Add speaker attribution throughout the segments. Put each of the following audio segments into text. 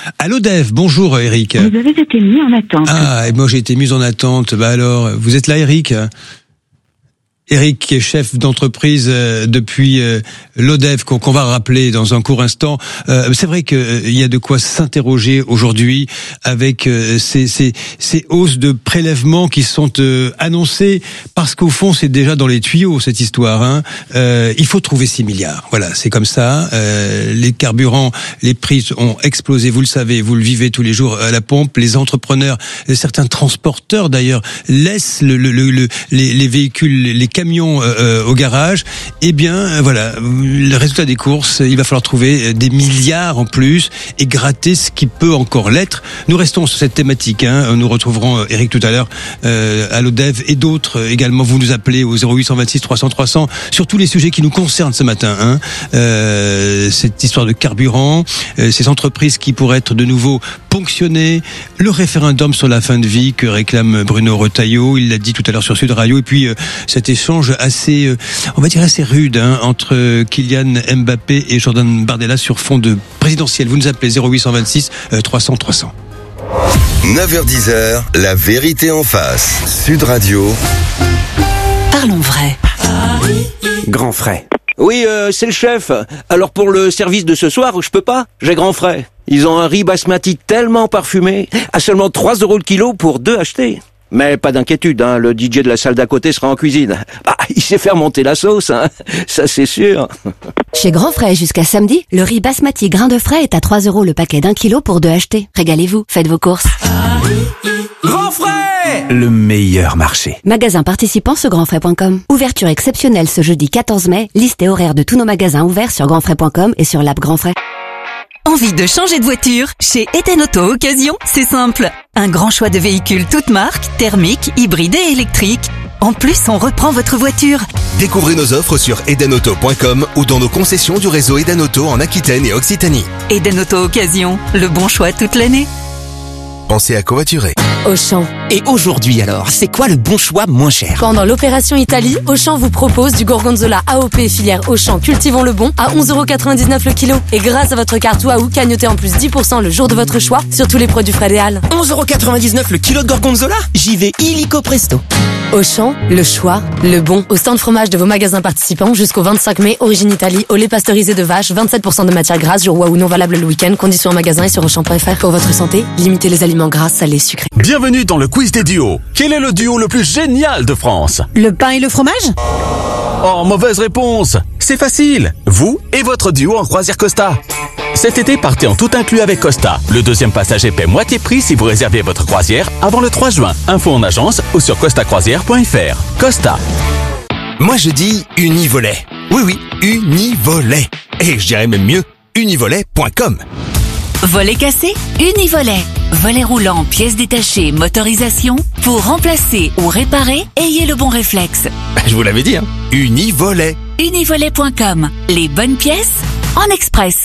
Speaker 1: à l'ODEV. Bonjour Eric.
Speaker 2: Vous avez été mis en attente.
Speaker 1: Ah, et moi j'ai été mis en attente. Bah alors, vous êtes là Eric ? Eric, qui est chef d'entreprise depuis l'ODEV, qu'on va rappeler dans un court instant. C'est vrai qu'il y a de quoi s'interroger aujourd'hui avec ces hausses de prélèvements qui sont annoncées, parce qu'au fond c'est déjà dans les tuyaux cette histoire. Hein. Il faut trouver 6 milliards. Voilà, c'est comme ça. Les carburants, les prix ont explosé. Vous le savez, vous le vivez tous les jours à la pompe. Les entrepreneurs, certains transporteurs d'ailleurs laissent les véhicules, les camions au garage. Eh bien, voilà, le résultat des courses, il va falloir trouver des milliards en plus et gratter ce qui peut encore l'être. Nous restons sur cette thématique. Hein. Nous retrouverons Eric tout à l'heure à l'ODEV et d'autres également. Vous nous appelez au 0826 300 300 sur tous les sujets qui nous concernent ce matin. Hein. Cette histoire de carburant, ces entreprises qui pourraient être de nouveau ponctionnées, le référendum sur la fin de vie que réclame Bruno Retailleau, il l'a dit tout à l'heure sur Sud Radio, et puis cet échange assez, on va dire assez rude, hein, entre Kylian Mbappé et Jordan Bardella sur fond de présidentiel. Vous nous appelez 0826 300 300.
Speaker 3: 9h-10h, la vérité en face. Sud Radio.
Speaker 4: Parlons vrai.
Speaker 5: Grand frais. Oui, c'est le chef. Alors pour le service de ce soir, je peux pas. J'ai grand frais. Ils ont un riz basmati tellement parfumé, à seulement 3 € le kilo pour 2 achetés. Mais pas d'inquiétude, hein, le DJ de la salle d'à côté sera en cuisine. Bah, il sait faire monter la sauce, hein, ça c'est sûr.
Speaker 4: Chez Grand Frais, jusqu'à samedi, le riz basmati grain de frais est à 3 € le paquet d'1 kilo pour 2 achetés. Régalez-vous, faites vos courses.
Speaker 5: Grand frais!
Speaker 6: Le meilleur marché.
Speaker 4: Magasin participant sur grandfrais.com. Ouverture exceptionnelle ce jeudi 14 mai. Liste et horaire de tous nos magasins ouverts sur grandfrais.com et sur l'app Grand Frais.
Speaker 7: Envie de changer de voiture? Chez Eden Auto Occasion, c'est simple. Un grand choix de véhicules toutes marques, thermiques, hybrides et électriques. En plus, on reprend votre voiture.
Speaker 3: Découvrez nos offres sur edenauto.com ou dans nos concessions du réseau Eden Auto en Aquitaine et Occitanie.
Speaker 7: Eden Auto Occasion, le bon choix toute l'année.
Speaker 3: Pensez à covoiturer.
Speaker 8: Auchan.
Speaker 6: Et aujourd'hui alors, c'est quoi le bon choix moins cher?
Speaker 8: Pendant l'opération Italie, Auchan vous propose du gorgonzola AOP filière Auchan Cultivons le Bon à 11,99 € le kilo. Et grâce à votre carte Waouh, cagnotez en plus 10% le jour de votre choix sur tous les produits frais des Halles.
Speaker 6: 11,99 € le kilo de gorgonzola? J'y vais illico presto.
Speaker 8: Auchan, le choix, le bon. Au stand fromage de vos magasins participants jusqu'au 25 mai, origine Italie, au lait pasteurisé de vache, 27% de matière grasse, jour Waouh non valable le week-end, conditions en magasin et sur Auchan.fr. Pour votre santé, limitez les aliments gras, salés, sucrés.
Speaker 9: Bienvenue dans le quiz des duos. Quel est le duo le plus génial de France?
Speaker 7: Le pain et le fromage?
Speaker 9: Oh, mauvaise réponse. C'est facile. Vous et votre duo en croisière Costa. Cet été, partez en tout inclus avec Costa. Le deuxième passager paie moitié prix si vous réservez votre croisière avant le 3 juin. Info en agence ou sur costacroisière.fr. Costa.
Speaker 3: Moi je dis Univolet. Oui, Univolet. Et je dirais même mieux, univolet.com.
Speaker 7: Volet cassé? Univolet. Volet roulant, pièces détachées, motorisation. Pour remplacer ou réparer, ayez le bon réflexe.
Speaker 3: Je vous l'avais dit, hein. Univolet.
Speaker 7: Univolet.com. Les bonnes pièces en express.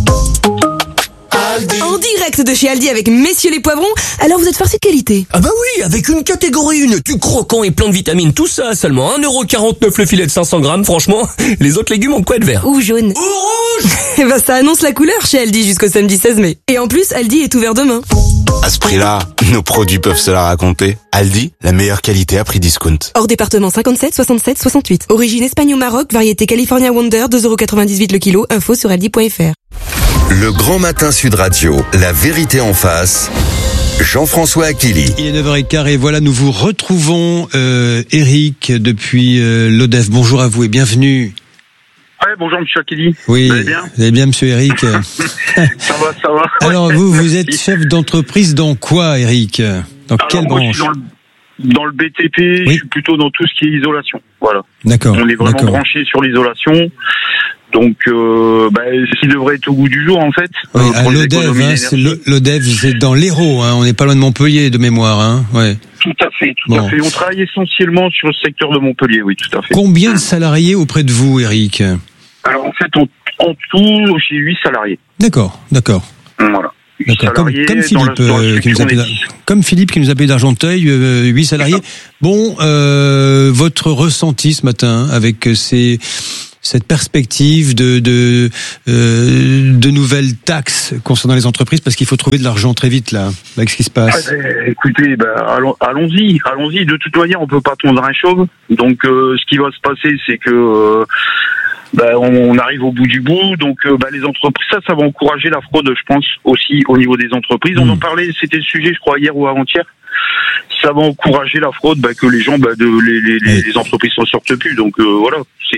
Speaker 10: En direct de chez Aldi avec messieurs les poivrons. Alors vous êtes farci de qualité?
Speaker 11: Ah bah oui, avec une catégorie 1, du croquant et plein de vitamines, tout ça, seulement 1,49 € le filet de 500 grammes, franchement, les autres légumes ont quoi de vert?
Speaker 4: Ou jaune.
Speaker 11: Ou rouge!
Speaker 10: Eh ben ça annonce la couleur chez Aldi jusqu'au samedi 16 mai. Et en plus, Aldi est ouvert demain.
Speaker 12: À ce prix-là, nos produits peuvent se la raconter. Aldi, la meilleure qualité à prix discount.
Speaker 10: Hors département 57, 67, 68. Origine Espagne au Maroc, variété California Wonder, 2,98 € le kilo. Info sur aldi.fr.
Speaker 3: Le Grand Matin Sud Radio, la vérité en face. Jean-François Akili.
Speaker 1: Il est 9h15 et voilà, nous vous retrouvons Eric depuis l'ODEV. Bonjour à vous et bienvenue.
Speaker 13: Ouais, bonjour monsieur Akili.
Speaker 1: Oui,
Speaker 13: vous allez bien
Speaker 1: monsieur Eric.
Speaker 13: Ça va.
Speaker 1: Alors
Speaker 13: ouais.
Speaker 1: vous êtes chef d'entreprise dans quoi, Eric? Dans quelle branche?
Speaker 13: Dans le BTP, oui. Je suis plutôt dans tout ce qui est isolation. Voilà.
Speaker 1: D'accord.
Speaker 13: On est vraiment branché sur l'isolation. Donc, ce qui devrait être au goût du jour, en fait.
Speaker 1: Oui, à l'ODEV, l'ODEV, c'est dans l'Hérault, hein. On n'est pas loin de Montpellier, de mémoire, hein. Ouais.
Speaker 13: Tout à fait. On travaille essentiellement sur le secteur de Montpellier, oui, tout à fait.
Speaker 1: Combien de salariés auprès de vous, Eric?
Speaker 13: Alors, en fait, en tout, j'ai 8 salariés.
Speaker 1: D'accord.
Speaker 13: Voilà.
Speaker 1: D'accord.
Speaker 13: salariés
Speaker 1: Comme Philippe qui nous appelait d'Argenteuil, 8 salariés. Bon, votre ressenti ce matin avec cette perspective de nouvelles taxes concernant les entreprises, parce qu'il faut trouver de l'argent très vite là, avec ce qui se passe.
Speaker 13: Écoutez, allons-y. De toute manière, on peut pas tondre un chauve. Donc, ce qui va se passer, c'est que on arrive au bout du bout. Donc, les entreprises, ça va encourager la fraude, je pense, aussi au niveau des entreprises. On en parlait, c'était le sujet, je crois, hier ou avant-hier. Ça va encourager la fraude, que les gens, les entreprises s'en sortent plus. Donc voilà,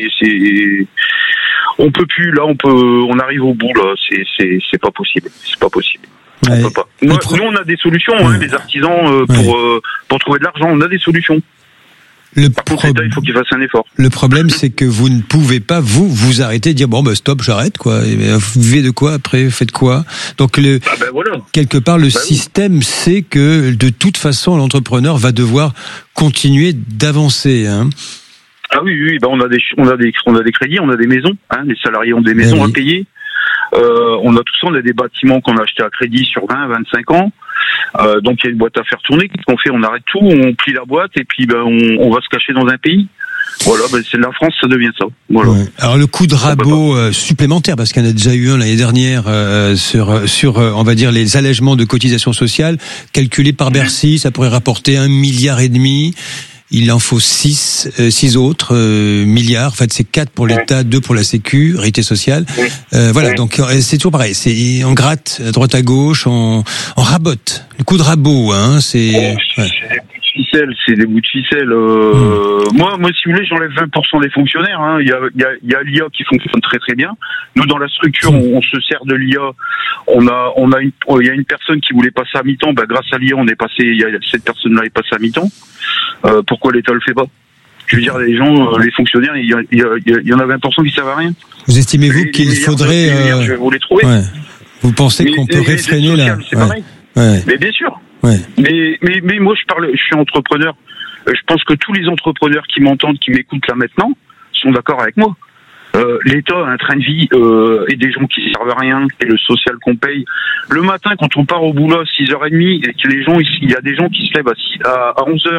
Speaker 13: on peut plus. Là, on arrive au bout. Là, c'est pas possible. C'est pas possible. On peut pas. Nous, on a des solutions, les artisans, pour trouver de l'argent. On a des solutions. Par contre, l'État, il faut qu'il fasse un effort.
Speaker 1: Le problème, c'est que vous ne pouvez pas vous arrêter et dire stop, j'arrête quoi. Vous vivez de quoi après? Faites quoi? Donc quelque part, le système sait que de toute façon, l'entrepreneur va devoir continuer d'avancer. Hein.
Speaker 13: Ah oui, on a des crédits, on a des maisons. Les salariés ont des maisons à payer. On a tout ça, on a des bâtiments qu'on a achetés à crédit sur 20, 25 ans. Donc il y a une boîte à faire tourner. Qu'est-ce qu'on fait? On arrête tout, on plie la boîte et puis on va se cacher dans un pays. Voilà, c'est la France, ça devient ça. Voilà. Ouais.
Speaker 1: Alors le coup de rabot supplémentaire, parce qu'il y en a déjà eu un l'année dernière sur on va dire les allègements de cotisations sociales calculés par Bercy, ça pourrait rapporter 1,5 milliard. Il en faut 6 autres milliards. En fait, c'est 4 pour l'État, 2 pour la sécurité sociale. Voilà, donc c'est toujours pareil. On gratte à droite à gauche, on rabote. Le coup de rabot, c'est...
Speaker 13: C'est des bouts de ficelle. Moi, si vous voulez, j'enlève 20% des fonctionnaires. Il y a l'IA qui fonctionne très très bien. Nous, dans la structure, on se sert de l'IA. Il y a une personne qui voulait passer à mi-temps. Grâce à l'IA, cette personne-là est passée à mi-temps. Pourquoi l'État le fait pas? Je veux dire, les gens, les fonctionnaires, il y en a 20% qui servent à rien.
Speaker 1: Vous estimez-vous qu'il faudrait...
Speaker 13: je vais vous les trouver.
Speaker 1: Vous pensez qu'on peut réfréner là?
Speaker 13: C'est pareil. Mais bien sûr.
Speaker 1: Ouais.
Speaker 13: Mais moi je suis entrepreneur. Je pense que tous les entrepreneurs qui m'entendent, qui m'écoutent là maintenant, sont d'accord avec moi. L'État a un train de vie et des gens qui servent à rien et le social qu'on paye. Le matin, quand on part au boulot à 6h30 et que les gens, il y a des gens qui se lèvent à 11h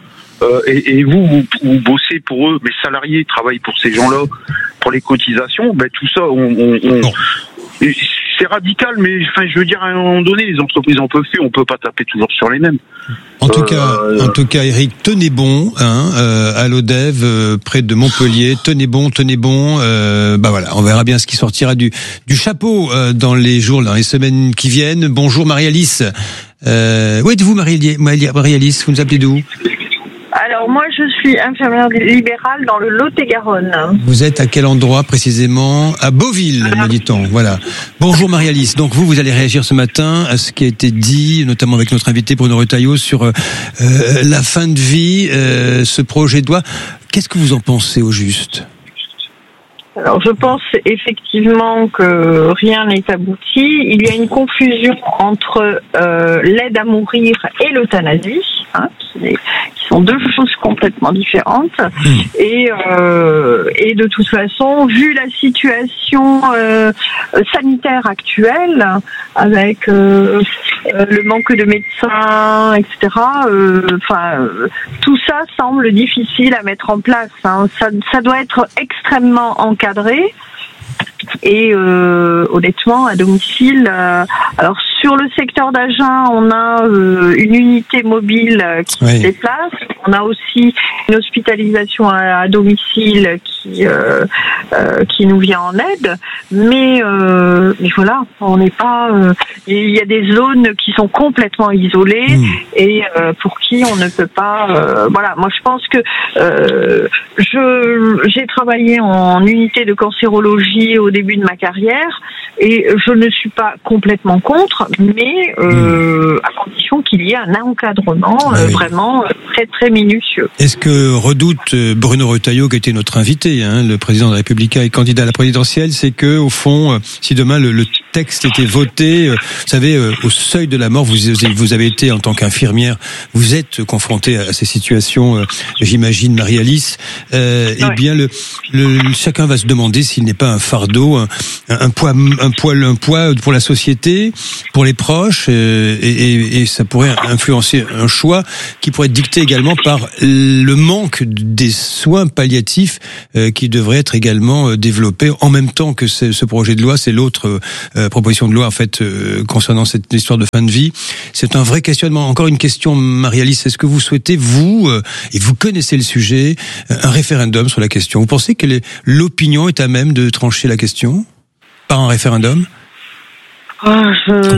Speaker 13: et vous bossez pour eux, mes salariés travaillent pour ces gens-là, pour les cotisations, tout ça, c'est radical, mais je veux dire, à un moment donné, les entreprises en peuvent plus, on peut pas taper toujours sur les mêmes.
Speaker 1: En tout cas, Eric, tenez bon, à l'ODEV, près de Montpellier, tenez bon. Voilà, on verra bien ce qui sortira du chapeau dans les semaines qui viennent. Bonjour Marie-Alice. Où êtes-vous Marie-Alice? Vous nous appelez d'où?
Speaker 2: Alors moi je suis infirmière libérale dans le Lot-et-Garonne.
Speaker 1: Vous êtes à quel endroit précisément? À Beauville, me dit-on. Voilà. Bonjour Marie-Alice. Donc vous allez réagir ce matin à ce qui a été dit, notamment avec notre invité Bruno Retailleau, sur la fin de vie, ce projet de loi. Qu'est-ce que vous en pensez au juste?
Speaker 2: Alors je pense effectivement que rien n'est abouti. Il y a une confusion entre l'aide à mourir et l'euthanasie, qui sont deux choses complètement différentes. Et de toute façon, vu la situation sanitaire actuelle, avec le manque de médecins, etc., tout ça semble difficile à mettre en place. Ça doit être extrêmement encadré. Et honnêtement, à domicile, alors sur le secteur d'Agen, on a une unité mobile qui se déplace. On a aussi une hospitalisation à domicile qui nous vient en aide. Mais voilà, on n'est pas. Il y a des zones qui sont complètement isolées et pour qui on ne peut pas. Voilà, moi je pense que j'ai travaillé en unité de cancérologie au début de ma carrière et je ne suis pas complètement contre, mais à condition qu'il y ait un encadrement vraiment très très minutieux.
Speaker 1: Est-ce que redoute Bruno Retailleau, qui était notre invité souhaité, le président de la République est candidat à la présidentielle, c'est que, au fond, si demain le texte était voté, vous savez, au seuil de la mort, vous avez été en tant qu'infirmière, vous êtes confrontée à ces situations, j'imagine, Marie-Alice. Eh bien, chacun va se demander s'il n'est pas un fardeau, un poids pour la société, pour les proches, et ça pourrait influencer un choix qui pourrait être dicté également par le manque des soins palliatifs qui devraient être également développés en même temps que ce projet de loi. C'est l'autre proposition de loi en fait concernant cette histoire de fin de vie. C'est un vrai questionnement. Encore une question, Marie-Alice, est-ce que vous souhaitez, vous, et vous connaissez le sujet, un référendum sur la question? Vous pensez que l'opinion est à même de trancher la question par un référendum?
Speaker 2: Je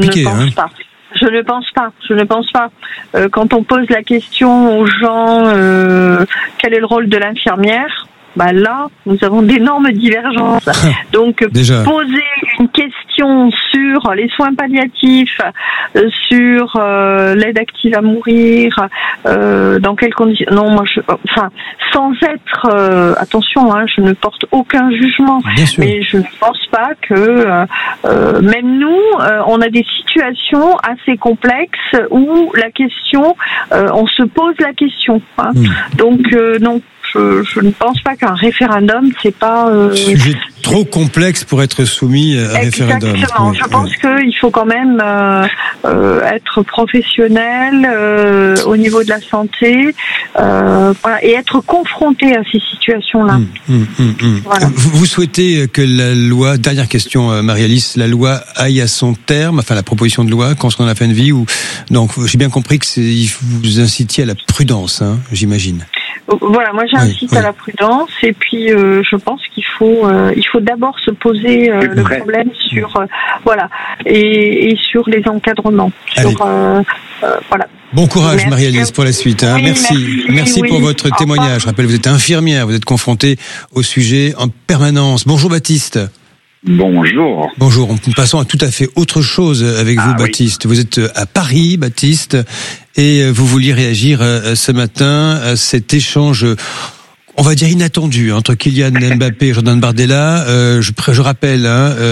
Speaker 2: ne pense pas. Quand on pose la question aux gens, quel est le rôle de l'infirmière? Là, nous avons d'énormes divergences. Donc, poser une question sur les soins palliatifs, sur l'aide active à mourir, dans quelles conditions... Non, moi, sans être... attention, je ne porte aucun jugement. Mais je ne pense pas que... même nous, on a des situations assez complexes où la question... on se pose la question. Donc, non. Je ne pense pas qu'un référendum, c'est pas...
Speaker 1: sujet trop complexe pour être soumis à référendum.
Speaker 2: Exactement. Je pense qu'il faut quand même être professionnel au niveau de la santé et être confronté à ces situations-là.
Speaker 1: Voilà. Vous souhaitez que la loi, dernière question Marie-Alice, la loi aille à son terme, enfin la proposition de loi concernant la fin de vie, ou donc j'ai bien compris que vous incitiez à la prudence, j'imagine.
Speaker 2: Voilà, moi j'incite à la prudence et puis je pense qu'il faut d'abord se poser le problème sur et sur les encadrements. Voilà.
Speaker 1: Bon courage Marie-Alice pour la suite. Merci pour votre témoignage. Je rappelle, vous êtes infirmière, vous êtes confrontée au sujet en permanence. Bonjour Baptiste.
Speaker 14: Bonjour.
Speaker 1: Bonjour, passons à tout à fait autre chose avec vous Baptiste. Vous êtes à Paris Baptiste et vous vouliez réagir ce matin à cet échange, on va dire inattendu, entre Kylian Mbappé et Jordan Bardella. Je rappelle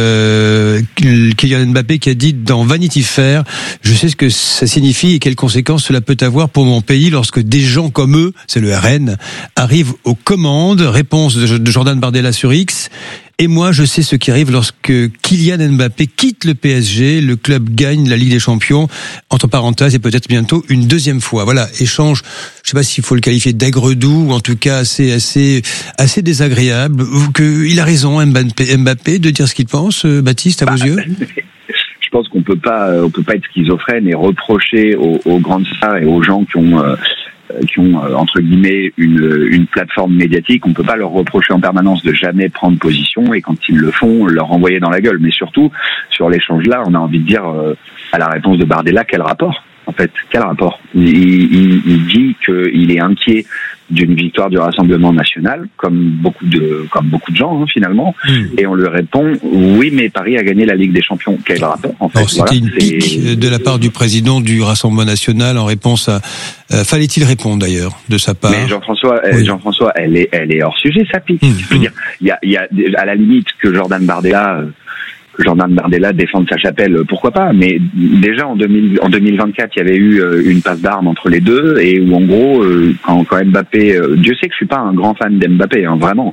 Speaker 1: Kylian Mbappé qui a dit dans Vanity Fair: je sais ce que ça signifie et quelles conséquences cela peut avoir pour mon pays lorsque des gens comme eux, c'est le RN, arrivent aux commandes. Réponse de Jordan Bardella sur X: et moi, je sais ce qui arrive lorsque Kylian Mbappé quitte le PSG, le club gagne la Ligue des Champions, entre parenthèses, et peut-être bientôt une deuxième fois. Voilà, échange, je sais pas s'il faut le qualifier d'aigre-doux, ou en tout cas assez désagréable. Il a raison, Mbappé, de dire ce qu'il pense, Baptiste, à vos yeux?
Speaker 14: Je pense qu'on peut pas être schizophrène et reprocher aux grandes stars et aux gens qui ont entre guillemets une plateforme médiatique, on peut pas leur reprocher en permanence de jamais prendre position, et quand ils le font, leur renvoyer dans la gueule. Mais surtout, sur l'échange là, on a envie de dire à la réponse de Bardella, quel rapport? En fait, quel rapport? Il dit qu'il est inquiet d'une victoire du Rassemblement national, comme beaucoup de gens finalement, et on lui répond oui, mais Paris a gagné la Ligue des Champions. Quel rapport en fait?
Speaker 1: Alors, c'était une pique de la part du président du Rassemblement national en réponse à fallait-il répondre d'ailleurs de sa part?
Speaker 14: Mais Jean-François, elle est hors sujet, sa pique. Je veux dire, il y a à la limite que Jordan Bardella défende sa chapelle, pourquoi pas, mais déjà en 2024 il y avait eu une passe d'armes entre les deux, et où en gros quand Mbappé, Dieu sait que je suis pas un grand fan d'Mbappé, vraiment,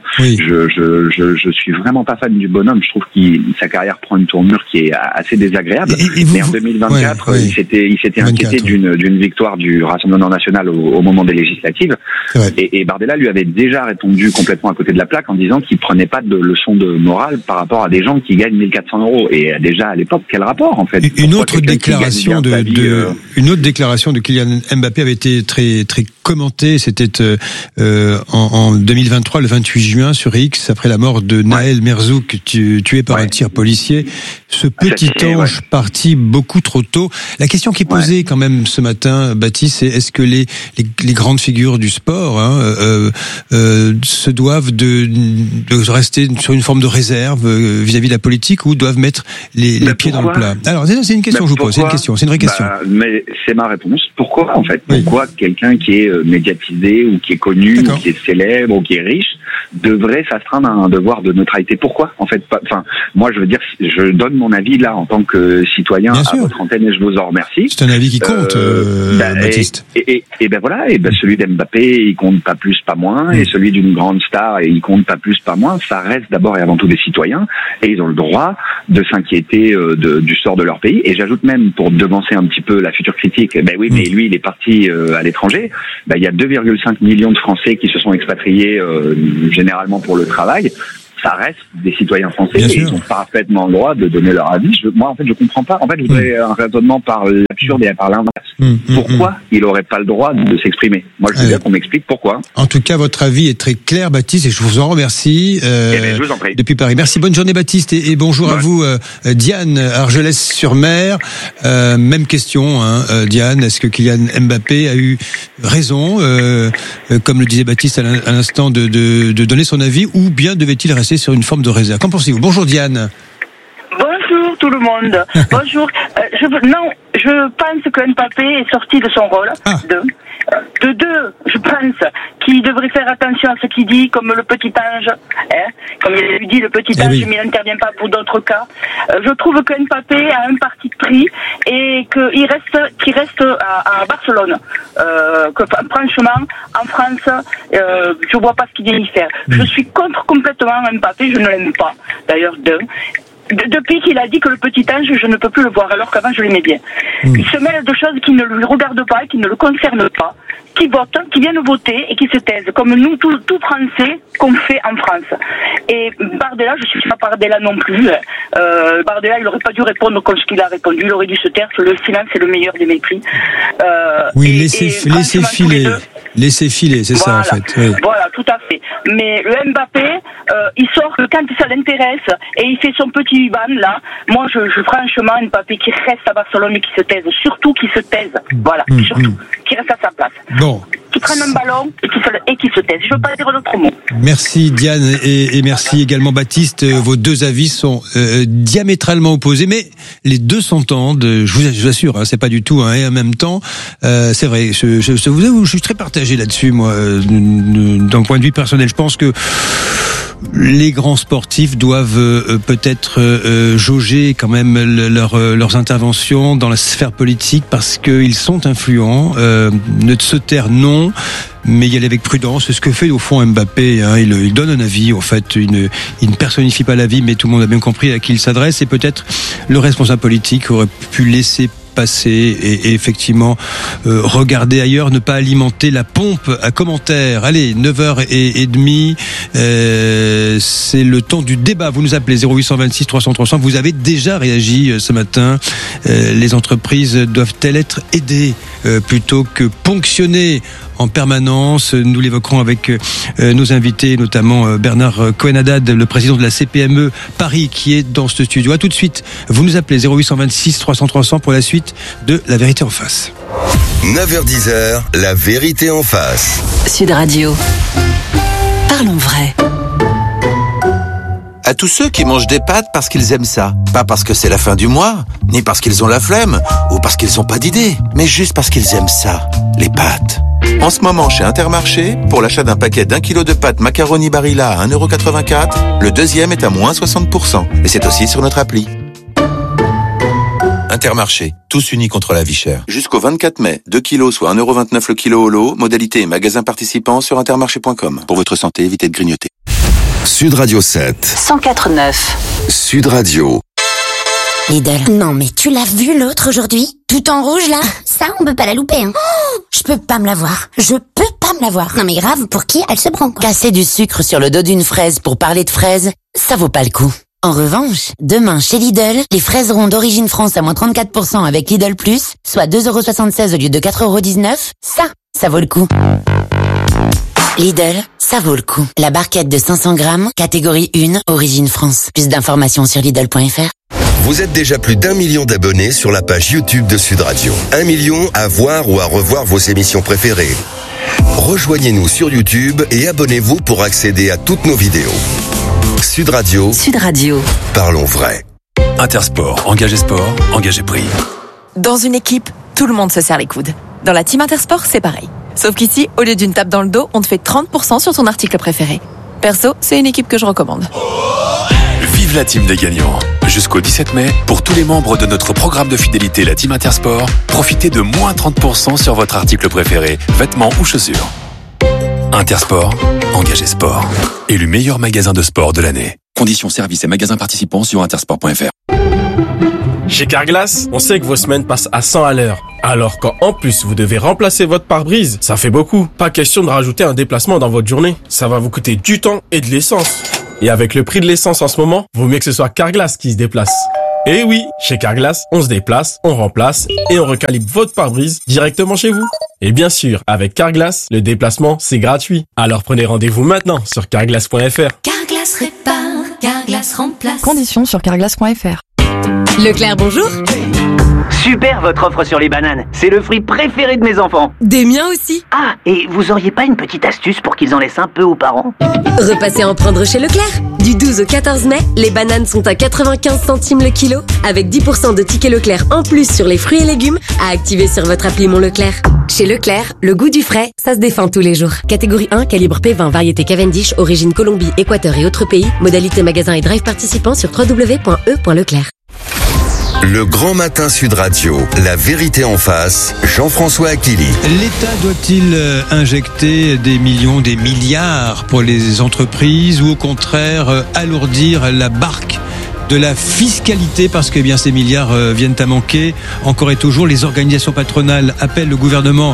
Speaker 14: je suis vraiment pas fan du bonhomme, je trouve sa carrière prend une tournure qui est assez désagréable, mais en 2024 il s'était inquiété d'une victoire du Rassemblement national au moment des législatives, et Bardella lui avait déjà répondu complètement à côté de la plaque en disant qu'il prenait pas de leçon de morale par rapport à des gens qui gagnent 1400 €. Et déjà à l'époque, quel rapport en fait?
Speaker 1: Une autre déclaration de Kylian Mbappé avait été très très commentée. C'était en 2023, le 28 juin, sur X, après la mort de Naël Merzouk, tué par un tir policier. Ce petit ange parti beaucoup trop tôt. La question qui est posée quand même ce matin, Baptiste, c'est est-ce que les grandes figures du sport se doivent de rester sur une forme de réserve vis-à-vis de la politique, ou doivent mettre les pieds dans le plat. Alors, c'est une question que je vous pose, c'est une vraie question.
Speaker 14: Mais c'est ma réponse. Pourquoi, en fait? Pourquoi quelqu'un qui est médiatisé, ou qui est connu, ou qui est célèbre, ou qui est riche, devrait s'astreindre à un devoir de neutralité? Pourquoi, en fait? Enfin, moi, je veux dire, je donne mon avis, là, en tant que citoyen, à votre antenne, et je vous en remercie.
Speaker 1: C'est un avis qui compte, Baptiste.
Speaker 14: Et ben voilà, celui d'Mbappé, il compte pas plus, pas moins, et celui d'une grande star, et il compte pas plus, pas moins. Ça reste d'abord et avant tout des citoyens, et ils ont le droit de s'inquiéter du sort de leur pays. Et j'ajoute même, pour devancer un petit peu la future critique, mais lui, il est parti à l'étranger. Il y a 2,5 millions de Français qui se sont expatriés, généralement pour le travail. Ça reste des citoyens français, et ils ont parfaitement le droit de donner leur avis. Moi, en fait, je comprends pas. En fait, je voudrais un raisonnement par l'absurde et par l'inverse. Pourquoi il aurait pas le droit de s'exprimer? Moi, je veux bien qu'on m'explique pourquoi.
Speaker 1: En tout cas, votre avis est très clair, Baptiste, et je vous en remercie.
Speaker 14: Je vous en prie.
Speaker 1: Depuis Paris. Merci, bonne journée, Baptiste, et bonjour à vous, Diane, Argelès-sur-Mer. Même question, Diane. Est-ce que Kylian Mbappé a eu raison, comme le disait Baptiste à l'instant, de donner son avis, ou bien devait-il rester sur une forme de réserve? Qu'en pensez-vous? Bonjour Diane.
Speaker 15: Bonjour tout le monde. Bonjour. Je pense que Mbappé est sorti de son rôle. De deux, je pense qu'il devrait faire attention à ce qu'il dit, comme le petit ange, comme il lui dit le petit ange, mais il n'intervient pas pour d'autres cas. Je trouve que Mbappé a un parti pris et qu'il reste à Barcelone. Que franchement, en France, je vois pas ce qu'il vient y faire. Je suis contre complètement Mbappé, je ne l'aime pas. D'ailleurs, depuis qu'il a dit que le petit ange, je ne peux plus le voir, alors qu'avant je l'aimais bien. Il se mêle de choses qui ne lui regardent pas, qui ne le concernent pas, qui votent, qui viennent voter et qui se taisent, comme nous, tout Français, qu'on fait en France. Et Bardella, je suis pas Bardella non plus. Bardella, il n'aurait pas dû répondre comme ce qu'il a répondu, il aurait dû se taire. Le silence est le meilleur des mépris.
Speaker 1: Laissez filer, c'est ça en fait. Oui.
Speaker 15: Voilà, tout à fait. Mais le Mbappé, il sort quand ça l'intéresse et il fait son petit ban là. Moi, franchement, Mbappé qui reste à Barcelone et qui se taise, surtout qui se taise. Voilà, surtout, qui reste à sa place.
Speaker 1: Bon.
Speaker 15: Qui prenne un ballon et qui se taise. Je ne veux pas dire d'autres mots.
Speaker 1: Merci Diane et merci également Baptiste. Vos deux avis sont diamétralement opposés, mais les deux s'entendent. Je vous assure, c'est pas du tout et en même temps. C'est vrai. Je suis très partagé là-dessus, moi, d'un point de vue personnel. Je pense que les grands sportifs doivent peut-être jauger quand même leurs interventions dans la sphère politique parce qu'ils sont influents. Ne se taire, non, mais y aller avec prudence. C'est ce que fait au fond Mbappé. Il donne un avis. En fait, il ne personnifie pas l'avis, mais tout le monde a bien compris à qui il s'adresse. Et peut-être le responsable politique aurait pu laisser passer et effectivement regarder ailleurs, ne pas alimenter la pompe à commentaires. Allez, 9h30, c'est le temps du débat. Vous nous appelez 0826 300 300. Vous avez déjà réagi ce matin. Les entreprises doivent-elles être aidées plutôt que ponctionnées en permanence? Nous l'évoquerons avec nos invités, notamment Bernard Cohen-Haddad, le président de la CPME Paris, qui est dans ce studio. À tout de suite. Vous nous appelez 0826 300 300 pour la suite de La Vérité en face.
Speaker 16: 9h-10h, La Vérité en face.
Speaker 7: Sud Radio. Parlons vrai.
Speaker 17: À tous ceux qui mangent des pâtes parce qu'ils aiment ça. Pas parce que c'est la fin du mois, ni parce qu'ils ont la flemme, ou parce qu'ils n'ont pas d'idée, mais juste parce qu'ils aiment ça, les pâtes. En ce moment, chez Intermarché, pour l'achat d'un paquet d'1 kg de pâtes macaroni Barilla à 1,84 €, le deuxième est à moins 60%. Et c'est aussi sur notre appli. Intermarché, tous unis contre la vie chère. Jusqu'au 24 mai, 2 kilos soit 1,29 € le kilo au lot, modalité et magasin participant sur intermarché.com. Pour votre santé, évitez de grignoter.
Speaker 16: Sud Radio 7.
Speaker 7: 104.9.
Speaker 16: Sud Radio.
Speaker 18: Lidl. Non mais tu l'as vu l'autre aujourd'hui? Tout en rouge là? Ça on peut pas la louper hein. Oh, je peux pas me la voir. Non mais grave, pour qui elle se prend quoi?
Speaker 19: Casser du sucre sur le dos d'une fraise pour parler de fraises, ça vaut pas le coup. En revanche, demain chez Lidl, les fraises rondes d'origine France à moins 34% avec Lidl Plus, soit 2,76 € au lieu de 4,19 €, ça vaut le coup. Lidl, ça vaut le coup. La barquette de 500 grammes, catégorie 1, origine France. Plus d'informations sur Lidl.fr.
Speaker 16: Vous êtes déjà plus d'1 million d'abonnés sur la page YouTube de Sud Radio. 1 million à voir ou à revoir vos émissions préférées. Rejoignez-nous sur YouTube et abonnez-vous pour accéder à toutes nos vidéos. Sud Radio.
Speaker 7: Sud Radio.
Speaker 16: Parlons vrai.
Speaker 20: Intersport, engagé sport, engagé prix.
Speaker 21: Dans une équipe, tout le monde se serre les coudes. Dans la team Intersport, c'est pareil. Sauf qu'ici, au lieu d'une tape dans le dos, on te fait 30% sur ton article préféré. Perso, c'est une équipe que je recommande.
Speaker 20: Vive la team des gagnants. Jusqu'au 17 mai, pour tous les membres de notre programme de fidélité, la team Intersport, profitez de moins 30% sur votre article préféré, vêtements ou chaussures. Intersport, engagé sport. Élu meilleur magasin de sport de l'année. Conditions, services et magasins participants sur intersport.fr.
Speaker 22: Chez Carglass, on sait que vos semaines passent à 100 à l'heure. Alors quand en plus vous devez remplacer votre pare-brise, ça fait beaucoup. Pas question de rajouter un déplacement dans votre journée. Ça va vous coûter du temps et de l'essence. Et avec le prix de l'essence en ce moment, vaut mieux que ce soit Carglass qui se déplace. Et oui, chez Carglass, on se déplace, on remplace et on recalibre votre pare-brise directement chez vous. Et bien sûr, avec Carglass, le déplacement, c'est gratuit. Alors prenez rendez-vous maintenant sur carglass.fr.
Speaker 23: Carglass répare, Carglass remplace.
Speaker 24: Conditions sur carglass.fr.
Speaker 8: Leclerc, bonjour.
Speaker 25: Super votre offre sur les bananes. C'est le fruit préféré de mes enfants.
Speaker 8: Des miens aussi.
Speaker 25: Ah, et vous auriez pas une petite astuce pour qu'ils en laissent un peu aux parents?
Speaker 8: Repassez en prendre chez Leclerc. Du 12 au 14 mai, les bananes sont à 95 centimes le kilo, avec 10% de tickets Leclerc en plus sur les fruits et légumes à activer sur votre appli Mon Leclerc. Chez Leclerc, le goût du frais, ça se défend tous les jours. Catégorie 1, calibre P20, variété Cavendish, origine Colombie, Équateur et autres pays. Modalité magasin et drive participant sur www.e.leclerc.
Speaker 16: Le Grand Matin Sud Radio, la vérité en face, Jean-François Akili.
Speaker 1: L'État doit-il injecter des millions, des milliards pour les entreprises ou au contraire alourdir la barque de la fiscalité parce que bien ces milliards viennent à manquer encore et toujours? Les organisations patronales appellent le gouvernement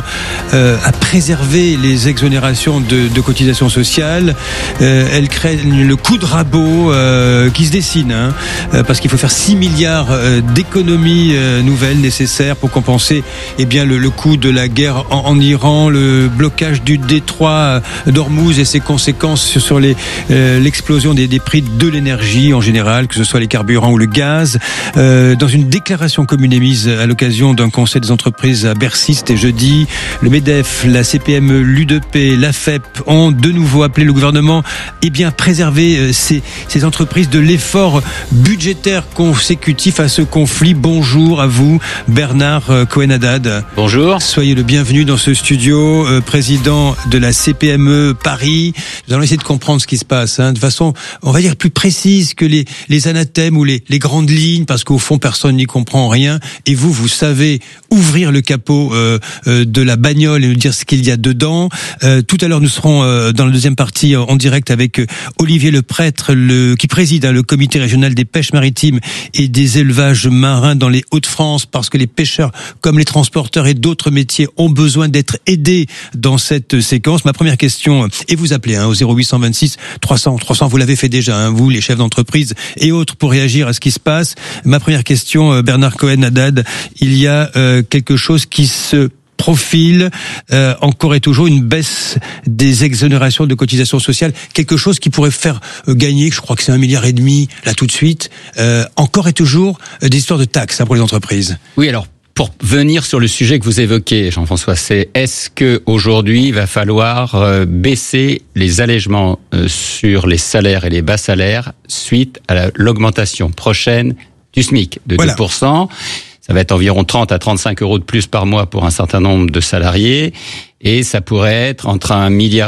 Speaker 1: à préserver les exonérations de cotisations sociales. Elles craignent le coup de rabot qui se dessine parce qu'il faut faire 6 milliards d'économies nouvelles nécessaires pour compenser le coût de la guerre en Iran, le blocage du détroit d'Ormuz et ses conséquences sur l'explosion des prix de l'énergie en général, que ce soit les carburants ou le gaz. Dans une déclaration commune émise à l'occasion d'un conseil des entreprises à Bercy, c'était jeudi, le MEDEF, la CPME, l'UDP, l'AFEP ont de nouveau appelé le gouvernement à préserver ces entreprises de l'effort budgétaire consécutif à ce conflit. Bonjour à vous, Bernard Cohen-Haddad.
Speaker 26: Bonjour.
Speaker 1: Soyez le bienvenu dans ce studio, président de la CPME Paris. Nous allons essayer de comprendre ce qui se passe de façon, on va dire, plus précise que les anathèmes ou les grandes lignes, parce qu'au fond personne n'y comprend rien, et vous savez ouvrir le capot de la bagnole et nous dire ce qu'il y a dedans. Tout à l'heure nous serons dans la deuxième partie en direct avec Olivier Leprêtre, qui préside le comité régional des pêches maritimes et des élevages marins dans les Hauts-de-France, parce que les pêcheurs comme les transporteurs et d'autres métiers ont besoin d'être aidés dans cette séquence. Ma première question, et vous appelez au 0826 300 300, vous l'avez fait déjà, vous les chefs d'entreprise et autres, pour réagir à ce qui se passe. Ma première question, Bernard Cohen-Haddad, il y a quelque chose qui se profile, encore et toujours une baisse des exonérations de cotisations sociales, quelque chose qui pourrait faire gagner, je crois que c'est 1,5 milliard là tout de suite, encore et toujours des histoires de taxes pour les entreprises.
Speaker 26: Oui, alors pour venir sur le sujet que vous évoquez, Jean-François, c'est est-ce que aujourd'hui il va falloir baisser les allègements sur les salaires et les bas salaires suite à l'augmentation prochaine du SMIC de 2%. Ça va être environ 30 à 35 euros de plus par mois pour un certain nombre de salariés, et ça pourrait être entre 1,8 milliard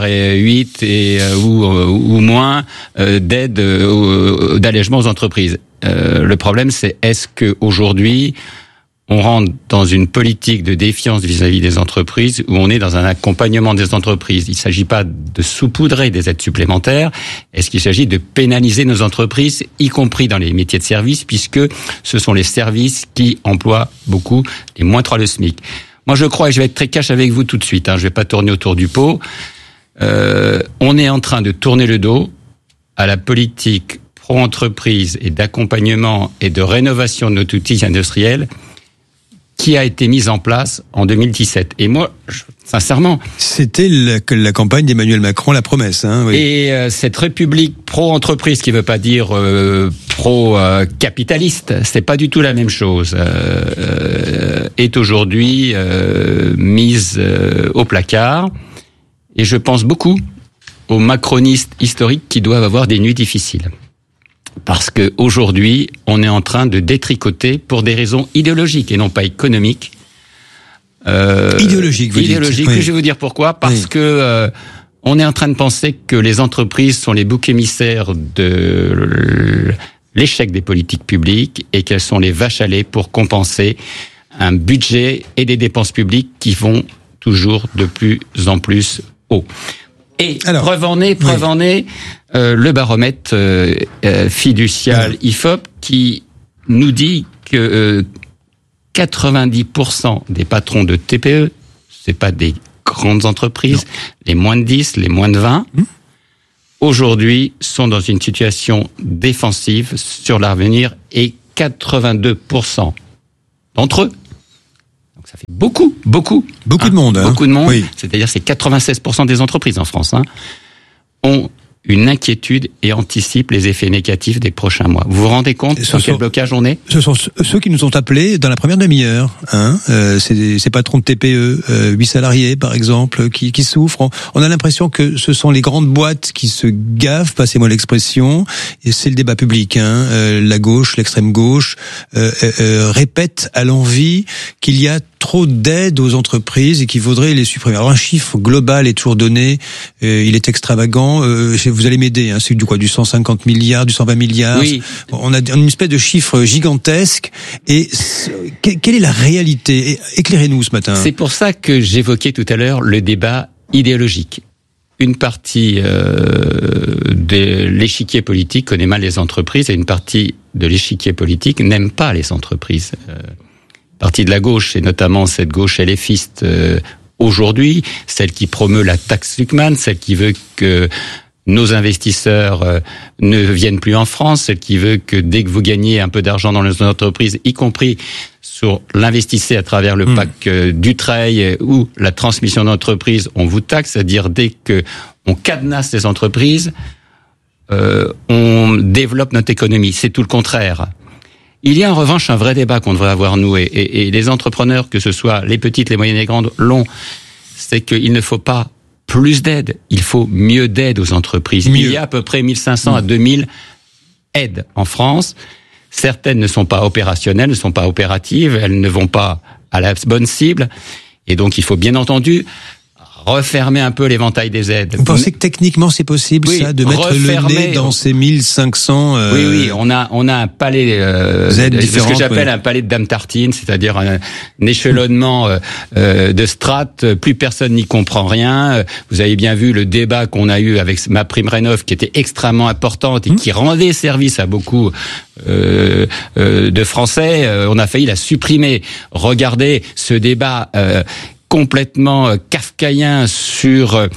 Speaker 26: ou moins d'aide d'allègement aux entreprises. Le problème, c'est est-ce que aujourd'hui on rentre dans une politique de défiance vis-à-vis des entreprises où on est dans un accompagnement des entreprises. Il ne s'agit pas de saupoudrer des aides supplémentaires. Est-ce qu'il s'agit de pénaliser nos entreprises, y compris dans les métiers de service, puisque ce sont les services qui emploient beaucoup, les moins 3 le SMIC. Moi, je crois, et je vais être très cash avec vous tout de suite, je ne vais pas tourner autour du pot, on est en train de tourner le dos à la politique pro-entreprise et d'accompagnement et de rénovation de notre outil industriel qui a été mise en place en 2017. Et moi, sincèrement...
Speaker 1: C'était la campagne d'Emmanuel Macron, la promesse. Oui.
Speaker 26: Et cette république pro-entreprise, qui ne veut pas dire pro-capitaliste, c'est pas du tout la même chose, est aujourd'hui mise au placard. Et je pense beaucoup aux macronistes historiques qui doivent avoir des nuits difficiles. Parce que aujourd'hui, on est en train de détricoter pour des raisons idéologiques et non pas économiques.
Speaker 1: Idéologique, vous
Speaker 26: idéologique.
Speaker 1: dites.
Speaker 26: Oui. Je vais vous dire pourquoi. Parce que on est en train de penser que les entreprises sont les boucs émissaires de l'échec des politiques publiques et qu'elles sont les vaches à lait pour compenser un budget et des dépenses publiques qui vont toujours de plus en plus haut. Et preuve en est, le baromètre fiducial IFOP qui nous dit que 90% des patrons de TPE, c'est pas des grandes entreprises, les moins de 10, les moins de 20, aujourd'hui sont dans une situation défensive sur l'avenir et 82% d'entre eux. Donc ça fait beaucoup de monde. Beaucoup de monde. Oui. C'est-à-dire c'est 96% des entreprises en France ont une inquiétude et anticipent les effets négatifs des prochains mois. Vous vous rendez compte dans quel blocage on est ?
Speaker 1: Ce sont ceux qui nous ont appelés dans la première demi-heure. C'est ces patrons de TPE, 8 salariés par exemple, qui souffrent. On a l'impression que ce sont les grandes boîtes qui se gavent, passez-moi l'expression, et c'est le débat public. La gauche, l'extrême gauche, répète à l'envi qu'il y a trop d'aides aux entreprises et qu'il faudrait les supprimer. Alors un chiffre global est toujours donné, il est extravagant. Vous allez m'aider, c'est du 150 milliards, du 120 milliards.
Speaker 26: Oui.
Speaker 1: On a une espèce de chiffre gigantesque. Et quelle est la réalité ? Éclairez-nous ce matin.
Speaker 26: C'est pour ça que j'évoquais tout à l'heure le débat idéologique. Une partie de l'échiquier politique connaît mal les entreprises et une partie de l'échiquier politique n'aime pas les entreprises. Partie de la gauche, et notamment cette gauche LFiste aujourd'hui, celle qui promeut la taxe Luckman, celle qui veut que nos investisseurs ne viennent plus en France, celle qui veut que dès que vous gagnez un peu d'argent dans les entreprises, y compris sur l'investissement à travers le PAC Dutreil ou la transmission d'entreprise, on vous taxe, c'est-à-dire dès que on cadenasse les entreprises, on développe notre économie. C'est tout le contraire. Il y a en revanche un vrai débat qu'on devrait avoir, nous, et les entrepreneurs, que ce soit les petites, les moyennes et les grandes, l'ont. C'est qu'il ne faut pas plus d'aide, il faut mieux d'aide aux entreprises. Il y a à peu près 1500 à 2000 aides en France. Certaines ne sont pas opérationnelles, ne sont pas opératives, elles ne vont pas à la bonne cible. Et donc, il faut bien entendu refermer un peu l'éventail des aides.
Speaker 1: Vous pensez que techniquement c'est possible, ça, de mettre le nez dans ces 1500
Speaker 26: Oui, on a un palais ce que j'appelle un palais de Dame Tartine, c'est-à-dire un échelonnement de strates. Plus personne n'y comprend rien. Vous avez bien vu le débat qu'on a eu avec MaPrimeRénov', qui était extrêmement importante et qui rendait service à beaucoup de Français. On a failli la supprimer. Regardez ce débat complètement kafkaïen sur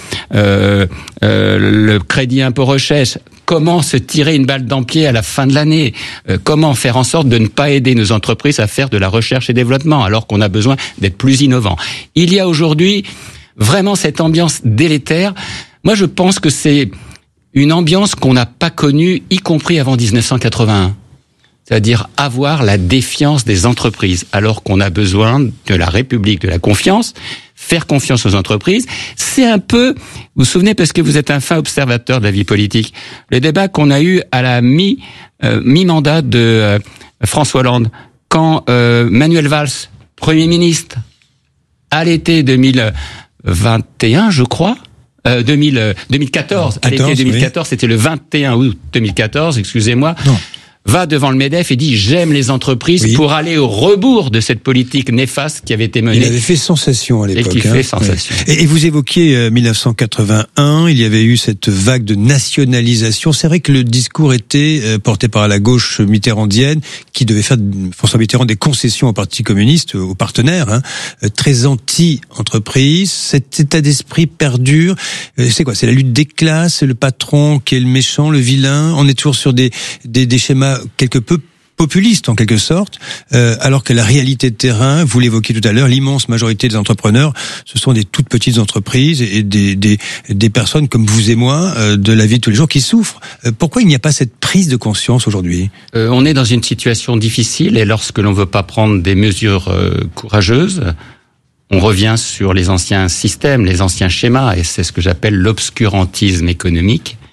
Speaker 26: le crédit impôt recherche. Comment se tirer une balle dans le pied à la fin de l'année ? Comment faire en sorte de ne pas aider nos entreprises à faire de la recherche et développement alors qu'on a besoin d'être plus innovants ? Il y a aujourd'hui vraiment cette ambiance délétère. Moi, je pense que c'est une ambiance qu'on n'a pas connue, y compris avant 1981. C'est-à-dire avoir la défiance des entreprises, alors qu'on a besoin de la République, de la confiance, faire confiance aux entreprises. C'est un peu, vous vous souvenez, parce que vous êtes un fin observateur de la vie politique, le débat qu'on a eu à la mi-mandat de François Hollande, quand Manuel Valls, Premier ministre, à l'été 2021, je crois, 2014, à l'été 2014, oui. C'était le 21 août 2014, excusez-moi. Non. Va devant le MEDEF et dit « j'aime les entreprises » pour aller au rebours de cette politique néfaste qui avait été menée.
Speaker 1: Il avait fait sensation à l'époque.
Speaker 26: Et qui fait sensation.
Speaker 1: Oui. Et vous évoquiez 1981, il y avait eu cette vague de nationalisation. C'est vrai que le discours était porté par la gauche mitterrandienne qui devait faire, François Mitterrand, des concessions au Parti communiste, aux partenaires, très anti-entreprise. Cet état d'esprit perdure. C'est quoi ? C'est la lutte des classes, le patron qui est le méchant, le vilain. On est toujours sur des schémas quelque peu populiste en quelque sorte, alors que la réalité de terrain, vous l'évoquiez tout à l'heure, l'immense majorité des entrepreneurs, ce sont des toutes petites entreprises et des personnes comme vous et moi de la vie de tous les jours qui souffrent. Pourquoi il n'y a pas cette prise de conscience aujourd'hui ?
Speaker 26: On est dans une situation difficile et lorsque l'on veut pas prendre des mesures courageuses, on revient sur les anciens systèmes, les anciens schémas, et c'est ce que j'appelle l'obscurantisme économique.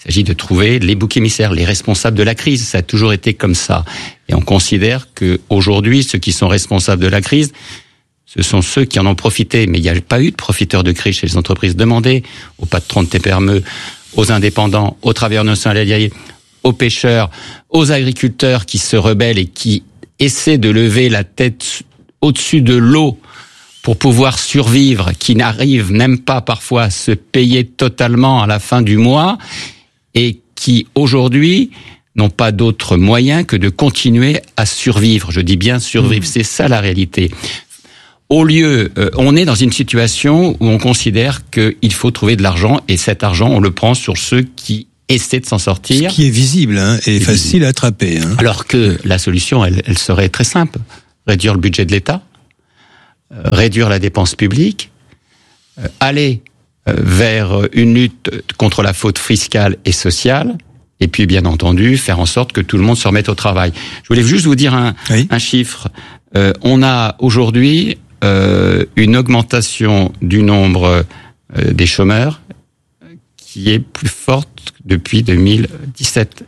Speaker 26: Il s'agit de trouver les boucs émissaires, les responsables de la crise. Ça a toujours été comme ça. Et on considère que aujourd'hui, ceux qui sont responsables de la crise, ce sont ceux qui en ont profité. Mais il n'y a pas eu de profiteurs de crise chez les entreprises. Demandez aux patrons de TPME, aux indépendants, aux travailleurs non salariés, aux pêcheurs, aux agriculteurs qui se rebellent et qui essaient de lever la tête au-dessus de l'eau pour pouvoir survivre, qui n'arrivent même pas parfois à se payer totalement à la fin du mois et qui aujourd'hui n'ont pas d'autre moyen que de continuer à survivre. Je dis bien survivre, c'est ça la réalité. Au lieu, on est dans une situation où on considère qu'il faut trouver de l'argent et cet argent, on le prend sur ceux qui essaient de s'en sortir.
Speaker 1: Ce qui est visible et facile à attraper.
Speaker 26: Alors que la solution, elle serait très simple. Réduire le budget de l'État, réduire la dépense publique, aller vers une lutte contre la fraude fiscale et sociale, et puis bien entendu faire en sorte que tout le monde se remette au travail. Je voulais juste vous dire un chiffre. On a aujourd'hui une augmentation du nombre des chômeurs qui est plus forte depuis 2017.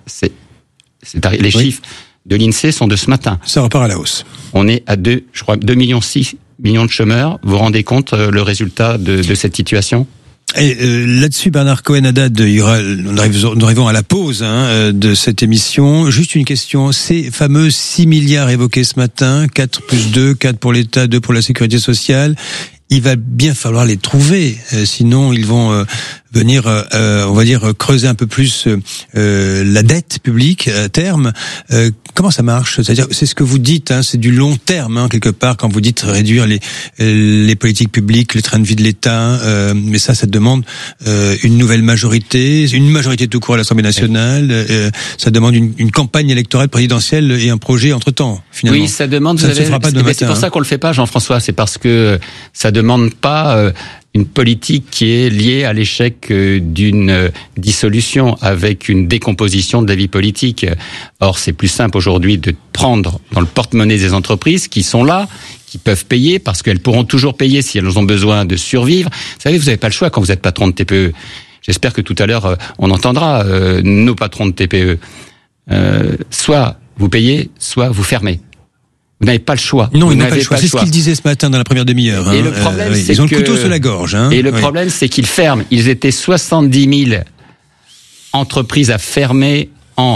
Speaker 26: Les chiffres de l'INSEE sont de ce matin.
Speaker 1: Ça repart à la hausse.
Speaker 26: On est à 2,6 millions de chômeurs. Vous vous rendez compte le résultat de cette situation ?
Speaker 1: Et là-dessus, Bernard Cohen-Haddad, nous arrivons à la pause de cette émission. Juste une question, ces fameux 6 milliards évoqués ce matin, 4 plus 2, 4 pour l'État, 2 pour la sécurité sociale, il va bien falloir les trouver, sinon ils vont venir, on va dire, creuser un peu plus la dette publique à terme. Comment ça marche ? C'est-à-dire, c'est ce que vous dites, c'est du long terme quelque part quand vous dites réduire les politiques publiques, le train de vie de l'État. Mais ça demande une nouvelle majorité, une majorité tout court à l'Assemblée nationale. Ça demande une campagne électorale présidentielle et un projet entre-temps. Finalement.
Speaker 26: Oui, ça demande.
Speaker 1: Ça ne se fera pas demain matin.
Speaker 26: C'est pour ça qu'on le fait pas, Jean-François. C'est parce que ça demande pas une politique qui est liée à l'échec d'une dissolution avec une décomposition de la vie politique. Or, c'est plus simple aujourd'hui de prendre dans le porte-monnaie des entreprises qui sont là, qui peuvent payer parce qu'elles pourront toujours payer si elles ont besoin de survivre. Vous savez, vous n'avez pas le choix quand vous êtes patron de TPE. J'espère que tout à l'heure, on entendra nos patrons de TPE. Soit vous payez, soit vous fermez. Vous n'avez pas le choix.
Speaker 1: Non, ils n'ont pas le choix. C'est ce qu'ils disaient ce matin dans la première demi-heure.
Speaker 26: Et le problème, c'est
Speaker 1: ils ont le couteau sur la gorge.
Speaker 26: Et le problème, c'est qu'ils ferment. Ils étaient 70 000 entreprises à fermer en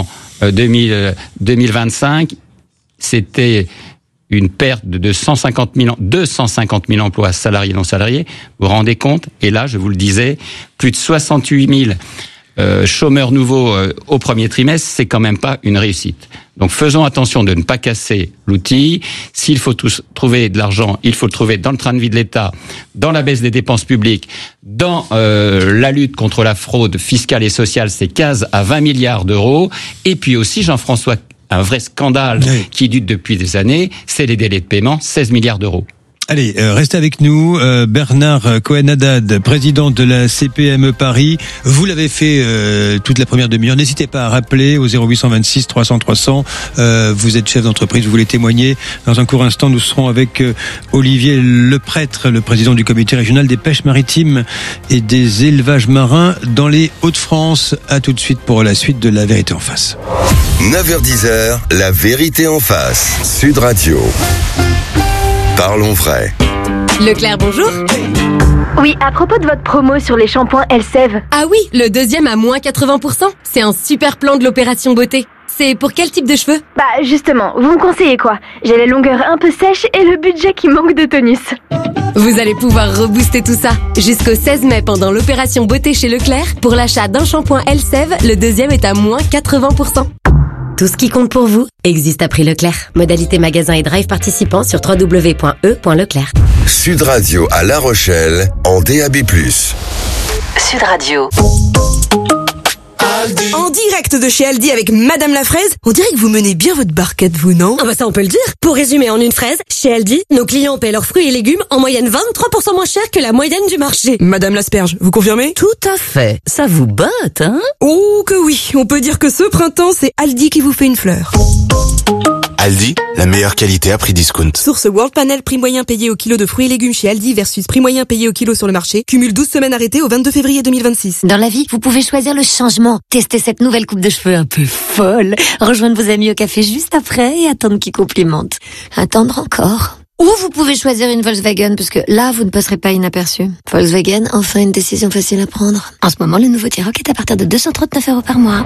Speaker 26: 2025. C'était une perte de 250 000 emplois salariés non salariés. Vous vous rendez compte ? Et là, je vous le disais, plus de 68 000 chômeurs nouveaux au premier trimestre, c'est quand même pas une réussite. Donc faisons attention de ne pas casser l'outil. S'il faut trouver de l'argent, il faut le trouver dans le train de vie de l'État, dans la baisse des dépenses publiques, dans la lutte contre la fraude fiscale et sociale, c'est 15 à 20 milliards d'euros. Et puis aussi, Jean-François, un vrai scandale qui dure depuis des années, c'est les délais de paiement, 16 milliards d'euros.
Speaker 1: Allez, restez avec nous. Bernard Cohen-Haddad, président de la CPME Paris. Vous l'avez fait toute la première demi-heure. N'hésitez pas à rappeler au 0826 300 300. Vous êtes chef d'entreprise, vous voulez témoigner. Dans un court instant, nous serons avec Olivier Leprêtre, le président du comité régional des pêches maritimes et des élevages marins dans les Hauts-de-France. À tout de suite pour la suite de La Vérité en face.
Speaker 16: 9h-10h, La Vérité en face. Sud Radio. Parlons vrai.
Speaker 10: Leclerc, bonjour.
Speaker 4: Oui, à propos de votre promo sur les shampoings Elseve.
Speaker 10: Ah oui, le deuxième à moins 80%. C'est un super plan de l'opération beauté. C'est pour quel type de cheveux ?
Speaker 4: Bah justement, vous me conseillez quoi ? J'ai les longueurs un peu sèches et le budget qui manque de tonus.
Speaker 10: Vous allez pouvoir rebooster tout ça. Jusqu'au 16 mai pendant l'opération beauté chez Leclerc, pour l'achat d'un shampoing Elseve, le deuxième est à moins 80%. Tout ce qui compte pour vous existe à prix Leclerc. Modalité magasin et drive participants sur www.e.leclerc.
Speaker 16: Sud Radio à La Rochelle en DAB+.
Speaker 7: Sud Radio.
Speaker 10: En direct de chez Aldi avec Madame la Fraise, on dirait que vous menez bien votre barquette, vous, non ?
Speaker 8: Ah bah ça on peut le dire. Pour résumer en une phrase, chez Aldi, nos clients paient leurs fruits et légumes en moyenne 23% moins cher que la moyenne du marché.
Speaker 10: Madame l'asperge, vous confirmez ?
Speaker 19: Tout à fait. Ça vous botte, hein ?
Speaker 10: Oh que oui, on peut dire que ce printemps, c'est Aldi qui vous fait une fleur.
Speaker 3: Aldi, la meilleure qualité à prix discount.
Speaker 5: Source World Panel, prix moyen payé au kilo de fruits et légumes chez Aldi versus prix moyen payé au kilo sur le marché. Cumule 12 semaines arrêtées au 22 février 2026.
Speaker 18: Dans la vie, vous pouvez choisir le changement. Tester cette nouvelle coupe de cheveux un peu folle. Rejoindre vos amis au café juste après et attendre qu'ils complimentent. Attendre encore. Ou vous pouvez choisir une Volkswagen, parce que là, vous ne passerez pas inaperçu. Volkswagen, enfin une décision facile à prendre. En ce moment, le nouveau T-Roc est à partir de 239 € par mois.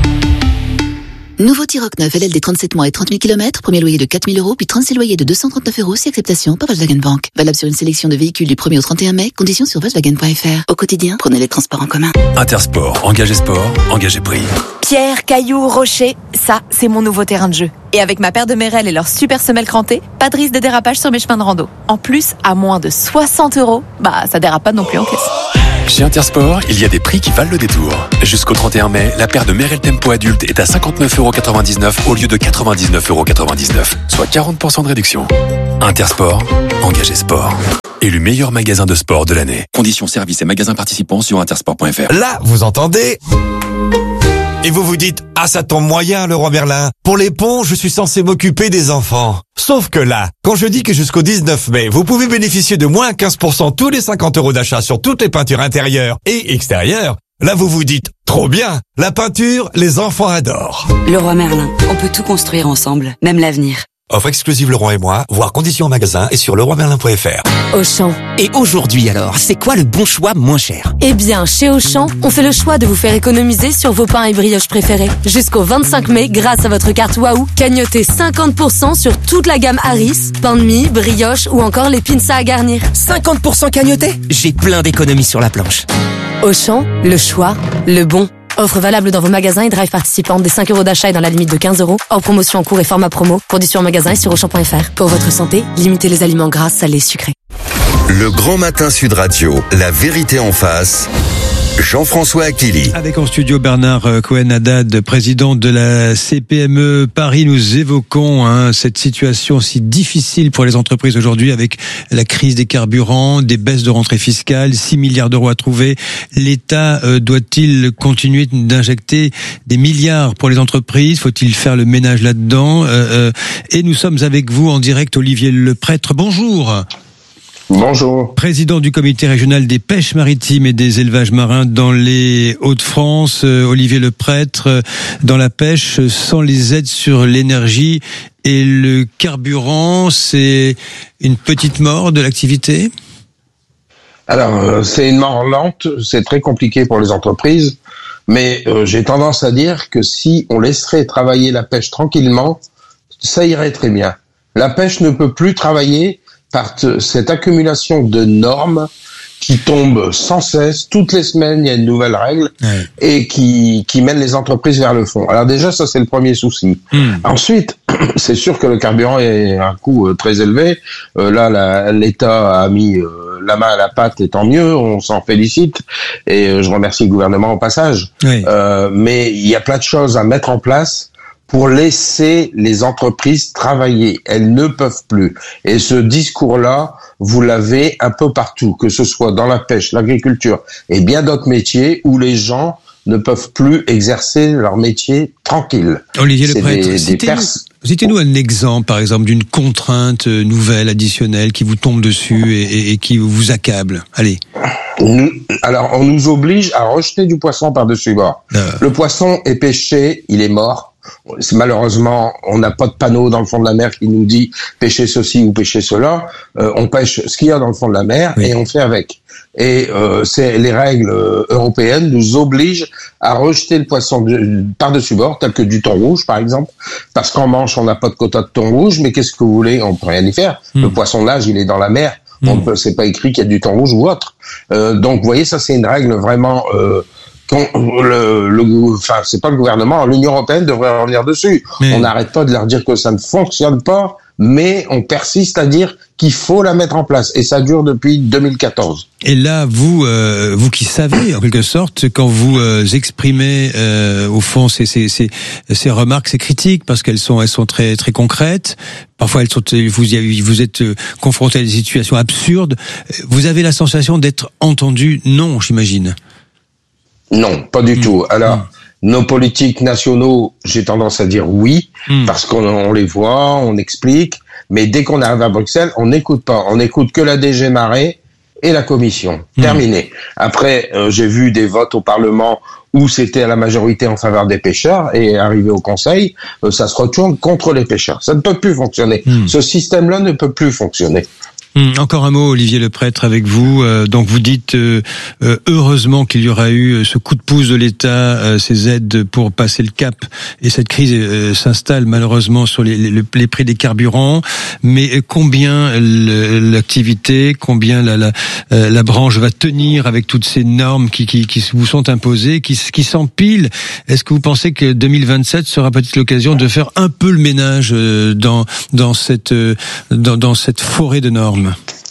Speaker 6: Nouveau T-Roc 9, LLD 37 mois et 30 000 km, premier loyer de 4 000 €, puis 36 loyers de 239 € si acceptation par Volkswagen Bank. Valable sur une sélection de véhicules du 1er au 31 mai, conditions sur Volkswagen.fr. Au quotidien, prenez les transports en commun.
Speaker 20: Intersport, engagé sport, engagé prix.
Speaker 21: Pierre, cailloux, rochers, ça, c'est mon nouveau terrain de jeu. Et avec ma paire de Merrell et leur super semelle crantée, pas de risque de dérapage sur mes chemins de rando. En plus, à moins de 60 €, ça dérape pas non plus en caisse.
Speaker 20: Chez Intersport, il y a des prix qui valent le détour. Jusqu'au 31 mai, la paire de Merrell Tempo adulte est à 59,99 € au lieu de 99,99 €, soit 40% de réduction. Intersport, engagé sport. Élu meilleur magasin de sport de l'année. Conditions, services et magasins participants sur intersport.fr.
Speaker 9: Là, vous entendez ? Et vous vous dites, ah ça tombe moyen Leroy Merlin. Pour les ponts, je suis censé m'occuper des enfants. Sauf que là, quand je dis que jusqu'au 19 mai, vous pouvez bénéficier de moins 15% tous les 50 € d'achat sur toutes les peintures intérieures et extérieures, là vous vous dites, trop bien, la peinture, les enfants adorent.
Speaker 11: Leroy Merlin, on peut tout construire ensemble, même l'avenir.
Speaker 9: Offre exclusive Leroy et moi, voir conditions en magasin et sur leroymerlin.fr.
Speaker 8: Auchan.
Speaker 3: Et aujourd'hui alors, c'est quoi le bon choix moins cher ?
Speaker 8: Eh bien, chez Auchan, on fait le choix de vous faire économiser sur vos pains et brioches préférés. Jusqu'au 25 mai, grâce à votre carte Waouh, cagnotez 50% sur toute la gamme Harris, pain de mie, brioche ou encore les pinces à garnir.
Speaker 3: 50% cagnoté ? J'ai plein d'économies sur la planche.
Speaker 8: Auchan, le choix, le bon. Offre valable dans vos magasins et drive participants. Des 5 € d'achat et dans la limite de 15 €. Hors promotion en cours et format promo. Conditions en magasin et sur Auchan.fr. Pour votre santé, limitez les aliments gras, salés, sucrés.
Speaker 16: Le Grand Matin Sud Radio, la vérité en face. Jean-François Akili.
Speaker 1: Avec en studio Bernard Cohen-Haddad, président de la CPME Paris. Nous évoquons cette situation si difficile pour les entreprises aujourd'hui avec la crise des carburants, des baisses de rentrée fiscale, 6 milliards d'euros à trouver. L'État doit-il continuer d'injecter des milliards pour les entreprises ? Faut-il faire le ménage là-dedans ? Et nous sommes avec vous en direct, Olivier Leprêtre. Bonjour.
Speaker 12: Bonjour.
Speaker 1: Président du comité régional des pêches maritimes et des élevages marins dans les Hauts-de-France, Olivier Leprêtre, dans la pêche, sans les aides sur l'énergie et le carburant, c'est une petite mort de l'activité ?
Speaker 12: Alors, c'est une mort lente, c'est très compliqué pour les entreprises, mais j'ai tendance à dire que si on laisserait travailler la pêche tranquillement, ça irait très bien. La pêche ne peut plus travailler par cette accumulation de normes qui tombent sans cesse. Toutes les semaines, il y a une nouvelle règle et qui mène les entreprises vers le fond. Alors déjà, ça, c'est le premier souci. Ensuite, c'est sûr que le carburant est un coût très élevé. Là, l'État a mis la main à la pâte, et tant mieux, on s'en félicite. Et je remercie le gouvernement au passage. Mais il y a plein de choses à mettre en place pour laisser les entreprises travailler. Elles ne peuvent plus. Et ce discours-là, vous l'avez un peu partout, que ce soit dans la pêche, l'agriculture et bien d'autres métiers où les gens ne peuvent plus exercer leur métier tranquille.
Speaker 1: Olivier Leprêtre, citez-nous un exemple, par exemple, d'une contrainte nouvelle, additionnelle, qui vous tombe dessus et qui vous accable. Allez.
Speaker 12: Alors, on nous oblige à rejeter du poisson par-dessus bord. Le poisson est pêché, il est mort. Malheureusement, on n'a pas de panneau dans le fond de la mer qui nous dit pêcher ceci ou pêcher cela. On pêche ce qu'il y a dans le fond de la mer et on fait avec. Et c'est les règles européennes nous obligent à rejeter le poisson par-dessus bord, tel que du thon rouge par exemple, parce qu'en Manche on n'a pas de quota de thon rouge, mais qu'est-ce que vous voulez, on peut rien y faire. Le poisson nage, il est dans la mer. C'est pas écrit qu'il y a du thon rouge ou autre. Donc vous voyez, ça c'est une règle vraiment. C'est pas le gouvernement, l'Union européenne devrait revenir dessus. On n'arrête pas de leur dire que ça ne fonctionne pas, mais on persiste à dire qu'il faut la mettre en place. Et ça dure depuis 2014.
Speaker 1: Et là, vous qui savez, en quelque sorte, quand vous exprimez, au fond, ces remarques, ces critiques, parce qu'elles sont très, très concrètes. Parfois, vous êtes confronté à des situations absurdes. Vous avez la sensation d'être entendu? Non, j'imagine.
Speaker 12: Non, pas du tout. Alors, Nos politiques nationaux, j'ai tendance à dire oui, parce qu'on les voit, on explique, mais dès qu'on arrive à Bruxelles, on n'écoute pas. On n'écoute que la DG Marais et la Commission. Terminé. Après, j'ai vu des votes au Parlement où c'était à la majorité en faveur des pêcheurs, et arrivé au Conseil, ça se retourne contre les pêcheurs. Ça ne peut plus fonctionner. Ce système-là ne peut plus fonctionner.
Speaker 1: Encore un mot, Olivier Leprêtre, avec vous. Donc vous dites heureusement qu'il y aura eu ce coup de pouce de l'État, ces aides pour passer le cap, et cette crise s'installe malheureusement sur les prix des carburants. Mais combien l'activité, combien la branche va tenir avec toutes ces normes qui vous sont imposées, qui s'empilent? Est-ce que vous pensez que 2027 sera peut-être l'occasion de faire un peu le ménage dans cette forêt de normes?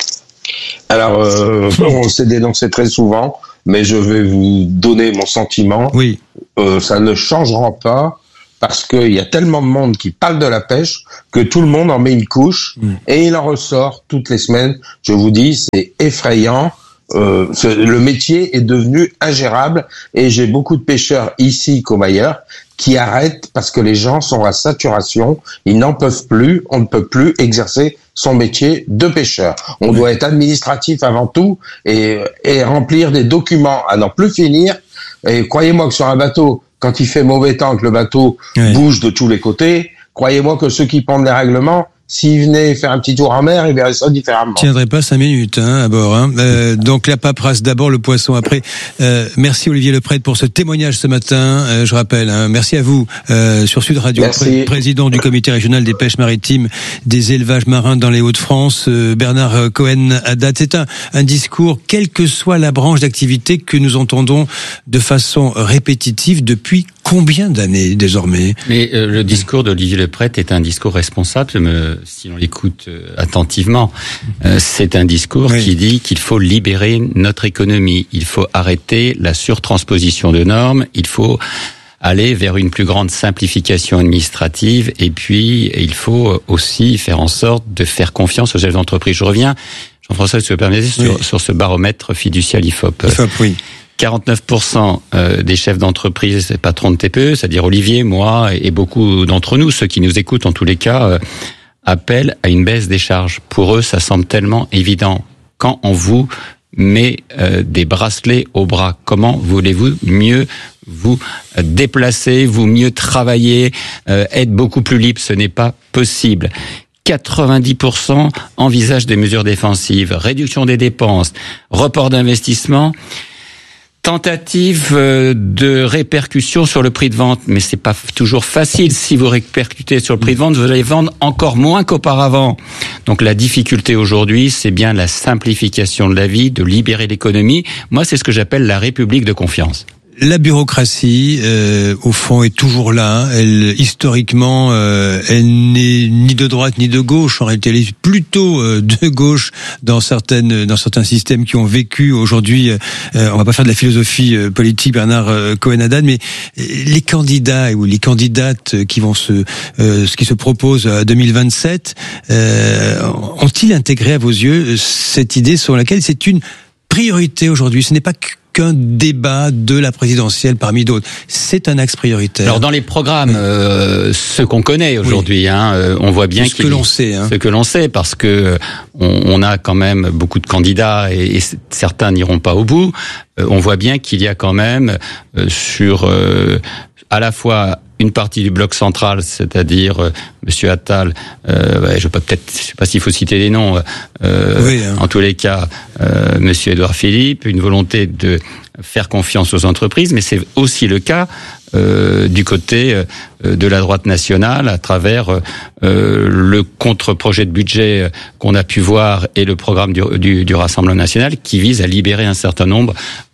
Speaker 12: Alors, on s'est dénoncé très souvent, mais je vais vous donner mon sentiment.
Speaker 1: Oui.
Speaker 12: Ça ne changera pas, parce qu'il y a tellement de monde qui parle de la pêche que tout le monde en met une couche et il en ressort toutes les semaines. Je vous dis, c'est effrayant. Le métier est devenu ingérable, et j'ai beaucoup de pêcheurs ici comme ailleurs qui arrêtent parce que les gens sont à saturation, ils n'en peuvent plus, on ne peut plus exercer son métier de pêcheur. On doit être administratif avant tout et remplir des documents à n'en plus finir. Et croyez-moi que sur un bateau, quand il fait mauvais temps, que le bateau bouge de tous les côtés, croyez-moi que ceux qui pendent les règlements, s'ils venaient faire un petit tour en mer, ils verraient ça différemment.
Speaker 1: Tiendrait pas 5 minutes à bord. Donc la paperasse d'abord, le poisson après. Merci Olivier Leprêtre pour ce témoignage ce matin. Je rappelle, merci à vous sur Sud Radio, président du comité régional des pêches maritimes, des élevages marins dans les Hauts-de-France. Bernard Cohen-Haddad, c'est un discours, quelle que soit la branche d'activité, que nous entendons de façon répétitive depuis combien d'années désormais?
Speaker 26: Mais le discours d'Olivier Leprêtre est un discours responsable, si l'on l'écoute attentivement. C'est un discours qui dit qu'il faut libérer notre économie, il faut arrêter la surtransposition de normes, il faut aller vers une plus grande simplification administrative, et puis il faut aussi faire en sorte de faire confiance aux chefs d'entreprise. Je reviens, Jean-François, si vous me permettez, sur ce baromètre fiducial IFOP.
Speaker 1: Oui.
Speaker 26: 49% des chefs d'entreprise, patrons de TPE, c'est-à-dire Olivier, moi et beaucoup d'entre nous, ceux qui nous écoutent en tous les cas, appellent à une baisse des charges. Pour eux, ça semble tellement évident. Quand on vous met des bracelets au bras, comment voulez-vous mieux vous déplacer, vous mieux travailler, être beaucoup plus libre? Ce n'est pas possible. 90% envisagent des mesures défensives, réduction des dépenses, report d'investissement, tentative de répercussion sur le prix de vente, mais c'est pas toujours facile. Si vous répercutez sur le prix de vente, vous allez vendre encore moins qu'auparavant. Donc la difficulté aujourd'hui, c'est bien la simplification de la vie, de libérer l'économie. Moi, c'est ce que j'appelle la République de confiance.
Speaker 1: La bureaucratie, au fond, est toujours là. Elle, historiquement, elle n'est ni de droite ni de gauche. En réalité, elle est plutôt de gauche dans certains systèmes qui ont vécu. Aujourd'hui, on va pas faire de la philosophie politique, Bernard Cohen-Haddad, mais les candidats ou les candidates qui se proposent à 2027, ont-ils intégré à vos yeux cette idée selon laquelle c'est une priorité aujourd'hui? Ce n'est pas qu'un débat de la présidentielle parmi d'autres. C'est un axe prioritaire.
Speaker 26: Alors dans les programmes, ce qu'on connaît aujourd'hui, on voit bien
Speaker 1: ce que l'on sait,
Speaker 26: parce que on a quand même beaucoup de candidats et certains n'iront pas au bout. On voit bien qu'il y a quand même sur à la fois une partie du bloc central, c'est-à-dire Monsieur Attal, je sais pas s'il faut citer des noms, en tous les cas, Monsieur Édouard Philippe, une volonté de faire confiance aux entreprises, mais c'est aussi le cas du côté de la droite nationale à travers le contre-projet de budget qu'on a pu voir et le programme du Rassemblement national qui vise à libérer un certain nombre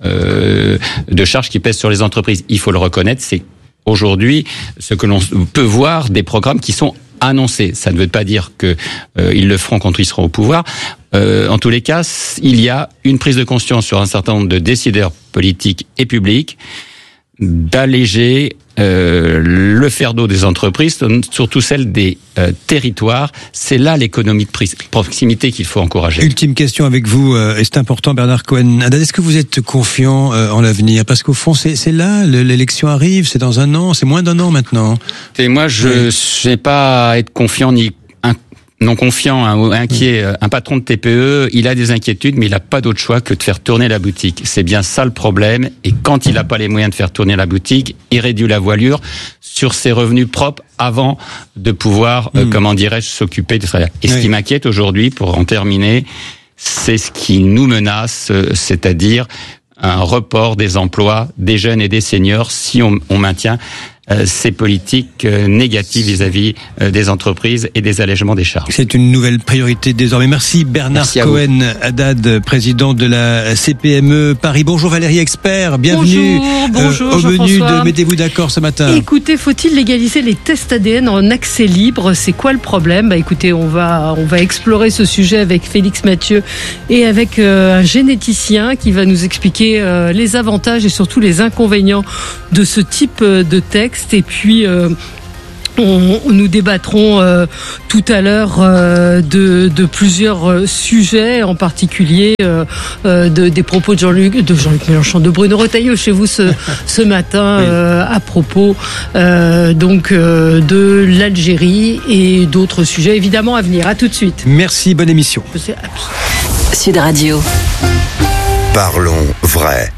Speaker 26: de charges qui pèsent sur les entreprises. Il faut le reconnaître, c'est aujourd'hui ce que l'on peut voir des programmes qui sont annoncés. Ça ne veut pas dire que ils le feront quand ils seront au pouvoir. En tous les cas, il y a une prise de conscience sur un certain nombre de décideurs politiques et publics d'alléger le fardeau des entreprises, surtout celle des territoires. C'est là l'économie de proximité qu'il faut encourager.
Speaker 1: Ultime question avec vous, et c'est important, Bernard Cohen-Haddad. Est-ce que vous êtes confiant en l'avenir? Parce qu'au fond, c'est là, l'élection arrive, c'est dans un an, c'est moins d'un an maintenant.
Speaker 26: Et moi, je n'ai pas à être confiant ni non confiant ou inquiet. Un patron de TPE, il a des inquiétudes, mais il n'a pas d'autre choix que de faire tourner la boutique. C'est bien ça le problème. Et quand il n'a pas les moyens de faire tourner la boutique, il réduit la voilure sur ses revenus propres avant de pouvoir, s'occuper de ça. Et ce qui m'inquiète aujourd'hui, pour en terminer, c'est ce qui nous menace, c'est-à-dire un report des emplois des jeunes et des seniors si on maintient ces politiques négatives vis-à-vis des entreprises et des allègements des charges.
Speaker 1: C'est une nouvelle priorité désormais. Merci Bernard Cohen-Haddad, président de la CPME Paris. Bonjour Valérie Expert, bienvenue
Speaker 2: bonjour,
Speaker 1: au menu de Mettez-vous d'accord ce matin.
Speaker 2: Écoutez, faut-il légaliser les tests ADN en accès libre? C'est quoi le problème? Écoutez, on va explorer ce sujet avec Félix Mathieu et avec un généticien qui va nous expliquer les avantages et surtout les inconvénients de ce type de texte. Et puis nous débattrons tout à l'heure de plusieurs sujets, en particulier des propos de Jean-Luc Mélenchon, de Bruno Retailleau chez vous ce matin à propos de l'Algérie et d'autres sujets évidemment à venir. À tout de suite.
Speaker 1: Merci, bonne émission.
Speaker 7: Sud Radio.
Speaker 16: Parlons vrai.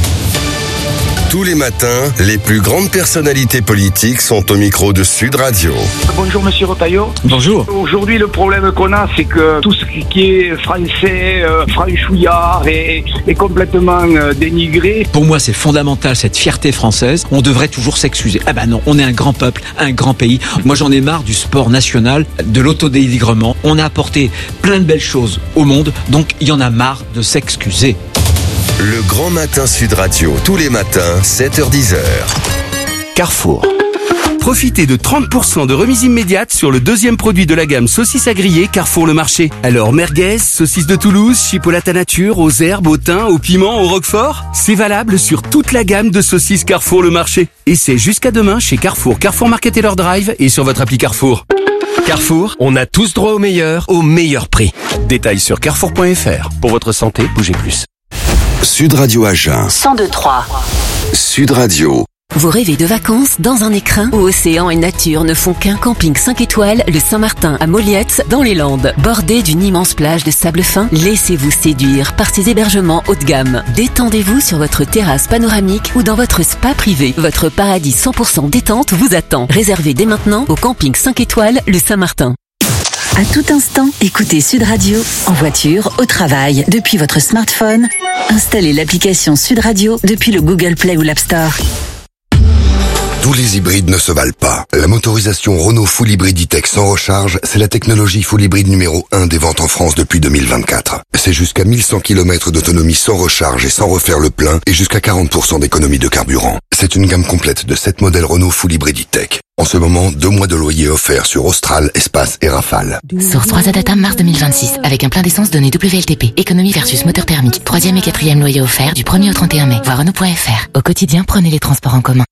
Speaker 16: Tous les matins, les plus grandes personnalités politiques sont au micro de Sud Radio.
Speaker 13: Bonjour Monsieur Retailleau.
Speaker 1: Bonjour.
Speaker 13: Aujourd'hui, le problème qu'on a, c'est que tout ce qui est français, franchouillard est complètement dénigré.
Speaker 14: Pour moi, c'est fondamental, cette fierté française. On devrait toujours s'excuser. Ah ben non, on est un grand peuple, un grand pays. Moi, j'en ai marre du sport national, de l'autodénigrement. On a apporté plein de belles choses au monde, donc il y en a marre de s'excuser.
Speaker 16: Le Grand Matin Sud Radio, tous les matins, 7h-10h.
Speaker 3: Carrefour. Profitez de 30% de remise immédiate sur le deuxième produit de la gamme saucisses à griller Carrefour Le Marché. Alors merguez, saucisses de Toulouse, chipolata nature, aux herbes, au thym, au piment, au roquefort. C'est valable sur toute la gamme de saucisses Carrefour Le Marché. Et c'est jusqu'à demain chez Carrefour, Carrefour Market et leur drive et sur votre appli Carrefour. Carrefour, on a tous droit au meilleur prix. Détails sur carrefour.fr. Pour votre santé, bougez plus.
Speaker 16: Sud Radio Agen.
Speaker 7: 102.3.
Speaker 16: Sud Radio.
Speaker 7: Vous rêvez de vacances dans un écrin où océan et nature ne font qu'un camping 5 étoiles, le Saint-Martin à Molliette, dans les Landes. Bordé d'une immense plage de sable fin, laissez-vous séduire par ces hébergements haut de gamme. Détendez-vous sur votre terrasse panoramique ou dans votre spa privé. Votre paradis 100% détente vous attend. Réservez dès maintenant au camping 5 étoiles, le Saint-Martin.
Speaker 15: À tout instant, écoutez Sud Radio, en voiture, au travail, depuis votre smartphone. Installez l'application Sud Radio depuis le Google Play ou l'App Store.
Speaker 16: Tous les hybrides ne se valent pas. La motorisation Renault Full Hybrid E-Tech sans recharge, c'est la technologie Full Hybrid numéro 1 des ventes en France depuis 2024. C'est jusqu'à 1100 km d'autonomie sans recharge et sans refaire le plein et jusqu'à 40% d'économie de carburant. C'est une gamme complète de 7 modèles Renault Full Hybrid E-Tech. En ce moment, 2 mois de loyer offerts sur Austral, Espace et Rafale.
Speaker 6: Source 3 Data mars 2026, avec un plein d'essence donné WLTP. Économie versus moteur thermique. 3e et 4e loyer offert du 1er au 31 mai. Voir Renault.fr. Au quotidien, prenez les transports en commun.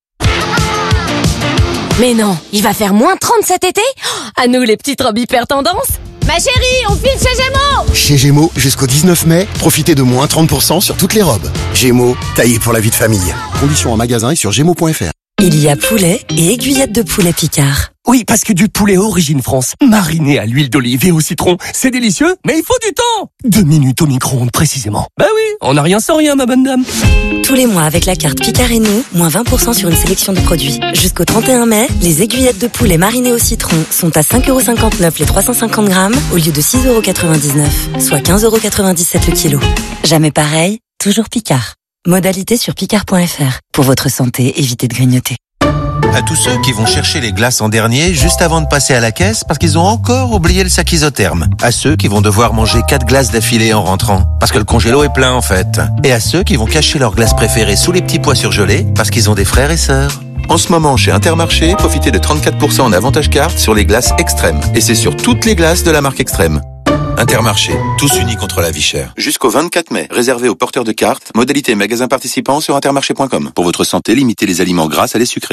Speaker 10: Mais non, il va faire moins 30 cet été? À nous les petites robes hyper tendance. Ma chérie, on file chez Gémeaux!
Speaker 17: Chez Gémeaux, jusqu'au 19 mai, profitez de moins 30% sur toutes les robes. Gémeaux, taillé pour la vie de famille. Conditions en magasin et sur gémeaux.fr.
Speaker 24: Il y a poulet et aiguillettes de poulet Picard.
Speaker 27: Oui, parce que du poulet origine France, mariné à l'huile d'olive et au citron, c'est délicieux, mais il faut du temps. 2 minutes au micro-ondes précisément. Bah oui, on n'a rien sans rien, ma bonne dame.
Speaker 24: Tous les mois avec la carte Picard et nous, moins 20% sur une sélection de produits. Jusqu'au 31 mai, les aiguillettes de poulet marinées au citron sont à 5,59€ les 350 grammes au lieu de 6,99€, soit 15,97€ le kilo. Jamais pareil, toujours Picard. Modalité sur picard.fr. Pour votre santé, évitez de grignoter.
Speaker 28: À tous ceux qui vont chercher les glaces en dernier juste avant de passer à la caisse parce qu'ils ont encore oublié le sac isotherme. À ceux qui vont devoir manger 4 glaces d'affilée en rentrant parce que le congélo est plein en fait. Et à ceux qui vont cacher leurs glaces préférées sous les petits pois surgelés parce qu'ils ont des frères et sœurs. En ce moment, chez Intermarché, profitez de 34% en avantage carte sur les glaces Extrême. Et c'est sur toutes les glaces de la marque Extrême. Intermarché, tous unis contre la vie chère. Jusqu'au 24 mai, réservé aux porteurs de cartes, modalité magasin participant sur intermarché.com. Pour votre santé, limitez les aliments gras à les sucrés.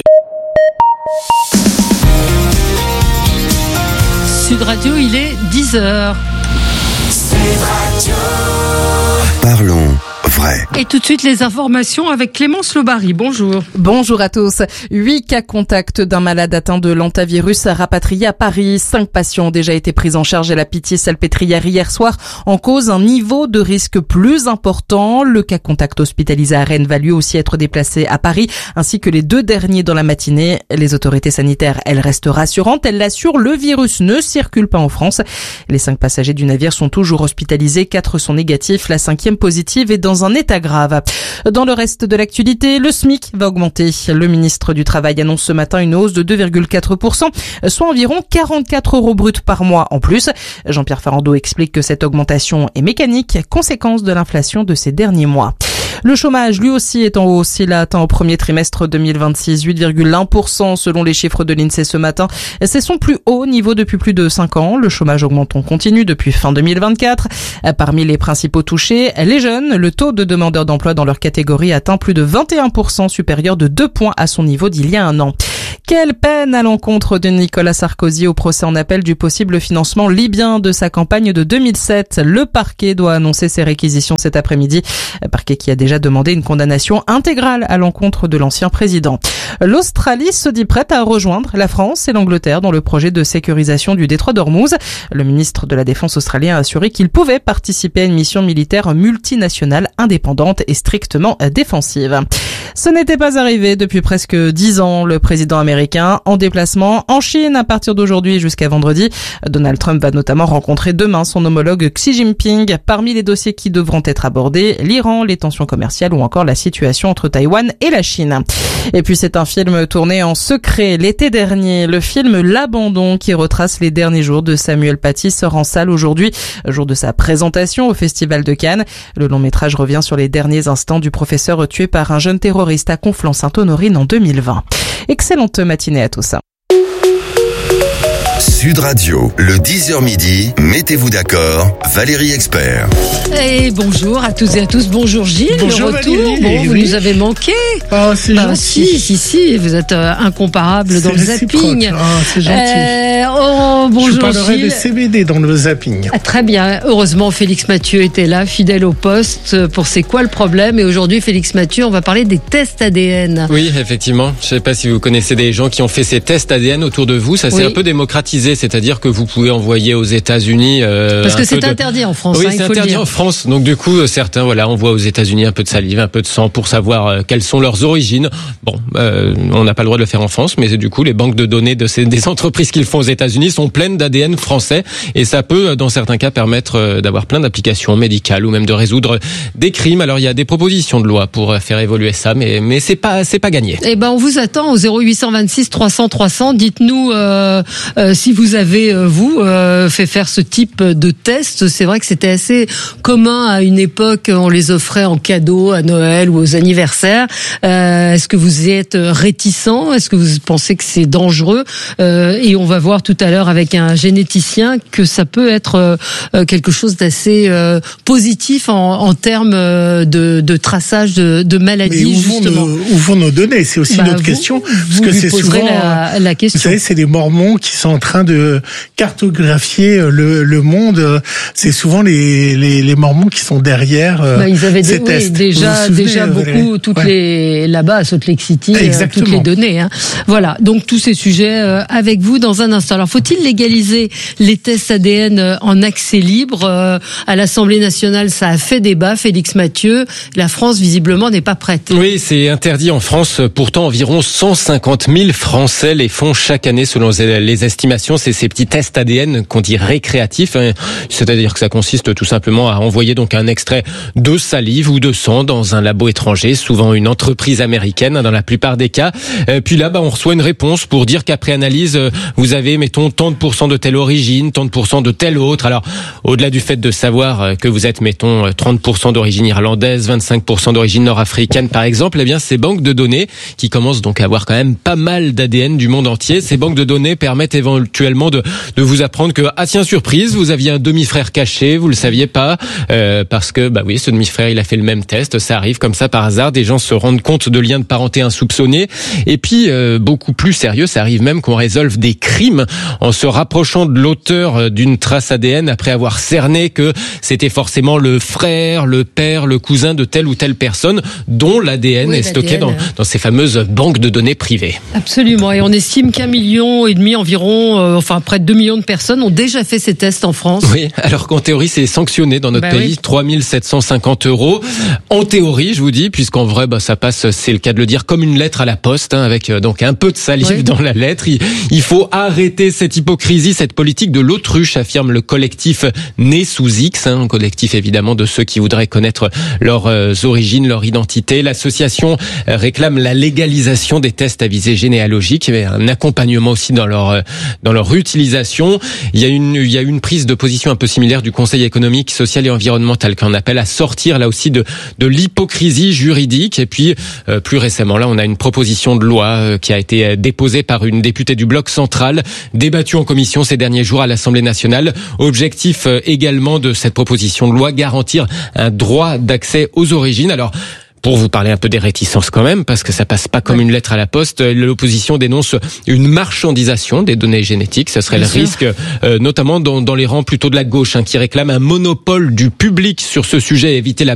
Speaker 2: Sud Radio, il est 10h.
Speaker 4: Sud Radio.
Speaker 16: Parlons vrai.
Speaker 2: Et tout de suite, les informations avec Clémence Lobary. Bonjour.
Speaker 5: Bonjour à tous. 8 cas contacts d'un malade atteint de l'hantavirus rapatrié à Paris. 5 patients ont déjà été pris en charge à la Pitié-Salpêtrière hier soir. En cause, un niveau de risque plus important. Le cas contact hospitalisé à Rennes va lui aussi être déplacé à Paris, ainsi que les 2 derniers dans la matinée. Les autorités sanitaires, elles restent rassurantes. Elles l'assurent, le virus ne circule pas en France. Les 5 passagers du navire sont toujours hospitalisés. 4 sont négatifs. La 5e positive est dans un état grave. Dans le reste de l'actualité, le SMIC va augmenter. Le ministre du Travail annonce ce matin une hausse de 2,4%, soit environ 44 € bruts par mois en plus. Jean-Pierre Farandou explique que cette augmentation est mécanique, conséquence de l'inflation de ces derniers mois. Le chômage, lui aussi, est en hausse. Il a atteint au premier trimestre 2026 8,1% selon les chiffres de l'INSEE ce matin. C'est son plus haut niveau depuis plus de 5 ans. Le chômage augmente en continu depuis fin 2024. Parmi les principaux touchés, les jeunes, le taux de demandeurs d'emploi dans leur catégorie atteint plus de 21%, supérieur de 2 points à son niveau d'il y a un an. Quelle peine à l'encontre de Nicolas Sarkozy au procès en appel du possible financement libyen de sa campagne de 2007. Le parquet doit annoncer ses réquisitions cet après-midi. Parquet qui a déjà demandé une condamnation intégrale à l'encontre de l'ancien président. L'Australie se dit prête à rejoindre la France et l'Angleterre dans le projet de sécurisation du détroit d'Ormuz. Le ministre de la Défense australien a assuré qu'il pouvait participer à une mission militaire multinationale indépendante et strictement défensive. Ce n'était pas arrivé depuis presque 10 ans. Le président américain en déplacement en Chine à partir d'aujourd'hui jusqu'à vendredi. Donald Trump va notamment rencontrer demain son homologue Xi Jinping. Parmi les dossiers qui devront être abordés, l'Iran, les tensions commerciales ou encore la situation entre Taïwan et la Chine. Et puis c'est un film tourné en secret l'été dernier. Le film L'Abandon qui retrace les derniers jours de Samuel Paty sort en salle aujourd'hui, jour de sa présentation au Festival de Cannes. Le long métrage revient sur les derniers instants du professeur tué par un jeune terroriste à Conflans-Sainte-Honorine en 2020. Excellente matinée à tous.
Speaker 16: Sud Radio, le 10h midi, mettez-vous d'accord, Valérie Expert.
Speaker 2: Et bonjour à toutes et à tous, bonjour Gilles,
Speaker 18: bonjour
Speaker 2: le retour,
Speaker 18: Valérie,
Speaker 2: vous nous avez manqué.
Speaker 18: Oh, c'est gentil.
Speaker 2: Si, vous êtes incomparable dans le zapping.
Speaker 18: C'est gentil.
Speaker 2: Bonjour
Speaker 18: je parlerai
Speaker 2: Gilles.
Speaker 18: de CBD dans le zapping.
Speaker 2: Très bien, heureusement Félix Mathieu était là, fidèle au poste pour C'est quoi le problème. Et aujourd'hui Félix Mathieu, on va parler des tests ADN.
Speaker 19: Oui, effectivement, je ne sais pas si vous connaissez des gens qui ont fait ces tests ADN autour de vous, ça s'est un peu démocratisé, c'est-à-dire que vous pouvez envoyer aux États-Unis
Speaker 2: parce que c'est interdit en France.
Speaker 19: Oui, c'est interdit en France. Donc du coup, certains envoient aux États-Unis un peu de salive, un peu de sang pour savoir quelles sont leurs origines. Bon, on n'a pas le droit de le faire en France, mais du coup, les banques de données des entreprises qui le font aux États-Unis sont pleines d'ADN français et ça peut, dans certains cas, permettre d'avoir plein d'applications médicales ou même de résoudre des crimes. Alors il y a des propositions de loi pour faire évoluer ça, mais c'est pas gagné.
Speaker 2: Eh ben, on vous attend au 0826 300 300. Dites-nous si vous avez fait faire ce type de test. C'est vrai que c'était assez commun à une époque. On les offrait en cadeau à Noël ou aux anniversaires. Est-ce que vous êtes réticent? Est-ce que vous pensez que c'est dangereux? Et on va voir tout à l'heure avec un généticien que ça peut être quelque chose d'assez positif en termes de traçage de maladies.
Speaker 18: Mais où vont nos données? C'est aussi notre question. Parce que c'est souvent
Speaker 2: la question.
Speaker 18: Vous savez, c'est les Mormons qui sont en train de cartographier le monde. C'est souvent les Mormons qui sont derrière
Speaker 2: ils avaient
Speaker 18: ces tests.
Speaker 2: Déjà beaucoup là-bas à Salt Lake City, toutes les données. Voilà, donc tous ces sujets avec vous dans un instant. Alors faut-il légaliser les tests ADN en accès libre? À l'Assemblée nationale, ça a fait débat. Félix Mathieu, la France visiblement n'est pas prête.
Speaker 19: Oui, c'est interdit en France. Pourtant, environ 150 000 Français les font chaque année selon les estimations. C'est ces petits tests ADN qu'on dit récréatifs, c'est-à-dire que ça consiste tout simplement à envoyer donc un extrait de salive ou de sang dans un labo étranger, souvent une entreprise américaine dans la plupart des cas. Puis là, on reçoit une réponse pour dire qu'après analyse, vous avez, mettons, tant de pourcents de telle origine, tant de pourcents de telle autre. Alors, au-delà du fait de savoir que vous êtes, mettons, 30% d'origine irlandaise, 25% d'origine nord-africaine, par exemple, eh bien, ces banques de données, qui commencent donc à avoir quand même pas mal d'ADN du monde entier, ces banques de données permettent éventuellement cruellement de vous apprendre que, ah tiens, surprise, vous aviez un demi-frère caché, vous le saviez pas, parce que, bah oui, ce demi-frère, il a fait le même test, ça arrive comme ça par hasard, des gens se rendent compte de liens de parenté insoupçonnés, et puis, beaucoup plus sérieux, ça arrive même qu'on résolve des crimes en se rapprochant de l'auteur d'une trace ADN après avoir cerné que c'était forcément le frère, le père, le cousin de telle ou telle personne dont l'ADN est stocké dans ces fameuses banques de données privées.
Speaker 2: Absolument. Et on estime qu'1,5 million environ, près de 2 millions de personnes ont déjà fait ces tests en France.
Speaker 19: Oui, alors qu'en théorie, c'est sanctionné dans notre pays. 3 750 €. En théorie, je vous dis, puisqu'en vrai, ça passe, c'est le cas de le dire, comme une lettre à la poste, avec donc un peu de salive dans la lettre. Il faut arrêter cette hypocrisie, cette politique de l'autruche, affirme le collectif Né sous X, un collectif évidemment de ceux qui voudraient connaître leurs origines, leur identité. L'association réclame la légalisation des tests à visée généalogique, et un accompagnement aussi dans leur utilisation. Il y a une prise de position un peu similaire du Conseil économique, social et environnemental qui en appelle à sortir là aussi de l'hypocrisie juridique. Et puis plus récemment, là, on a une proposition de loi qui a été déposée par une députée du Bloc central, débattue en commission ces derniers jours à l'Assemblée nationale. Objectif également de cette proposition de loi, garantir un droit d'accès aux origines. Alors, pour vous parler un peu des réticences quand même, parce que ça passe pas comme une lettre à la poste, l'opposition dénonce une marchandisation des données génétiques. Ça serait le risque, notamment dans les rangs plutôt de la gauche, qui réclame un monopole du public sur ce sujet et éviter la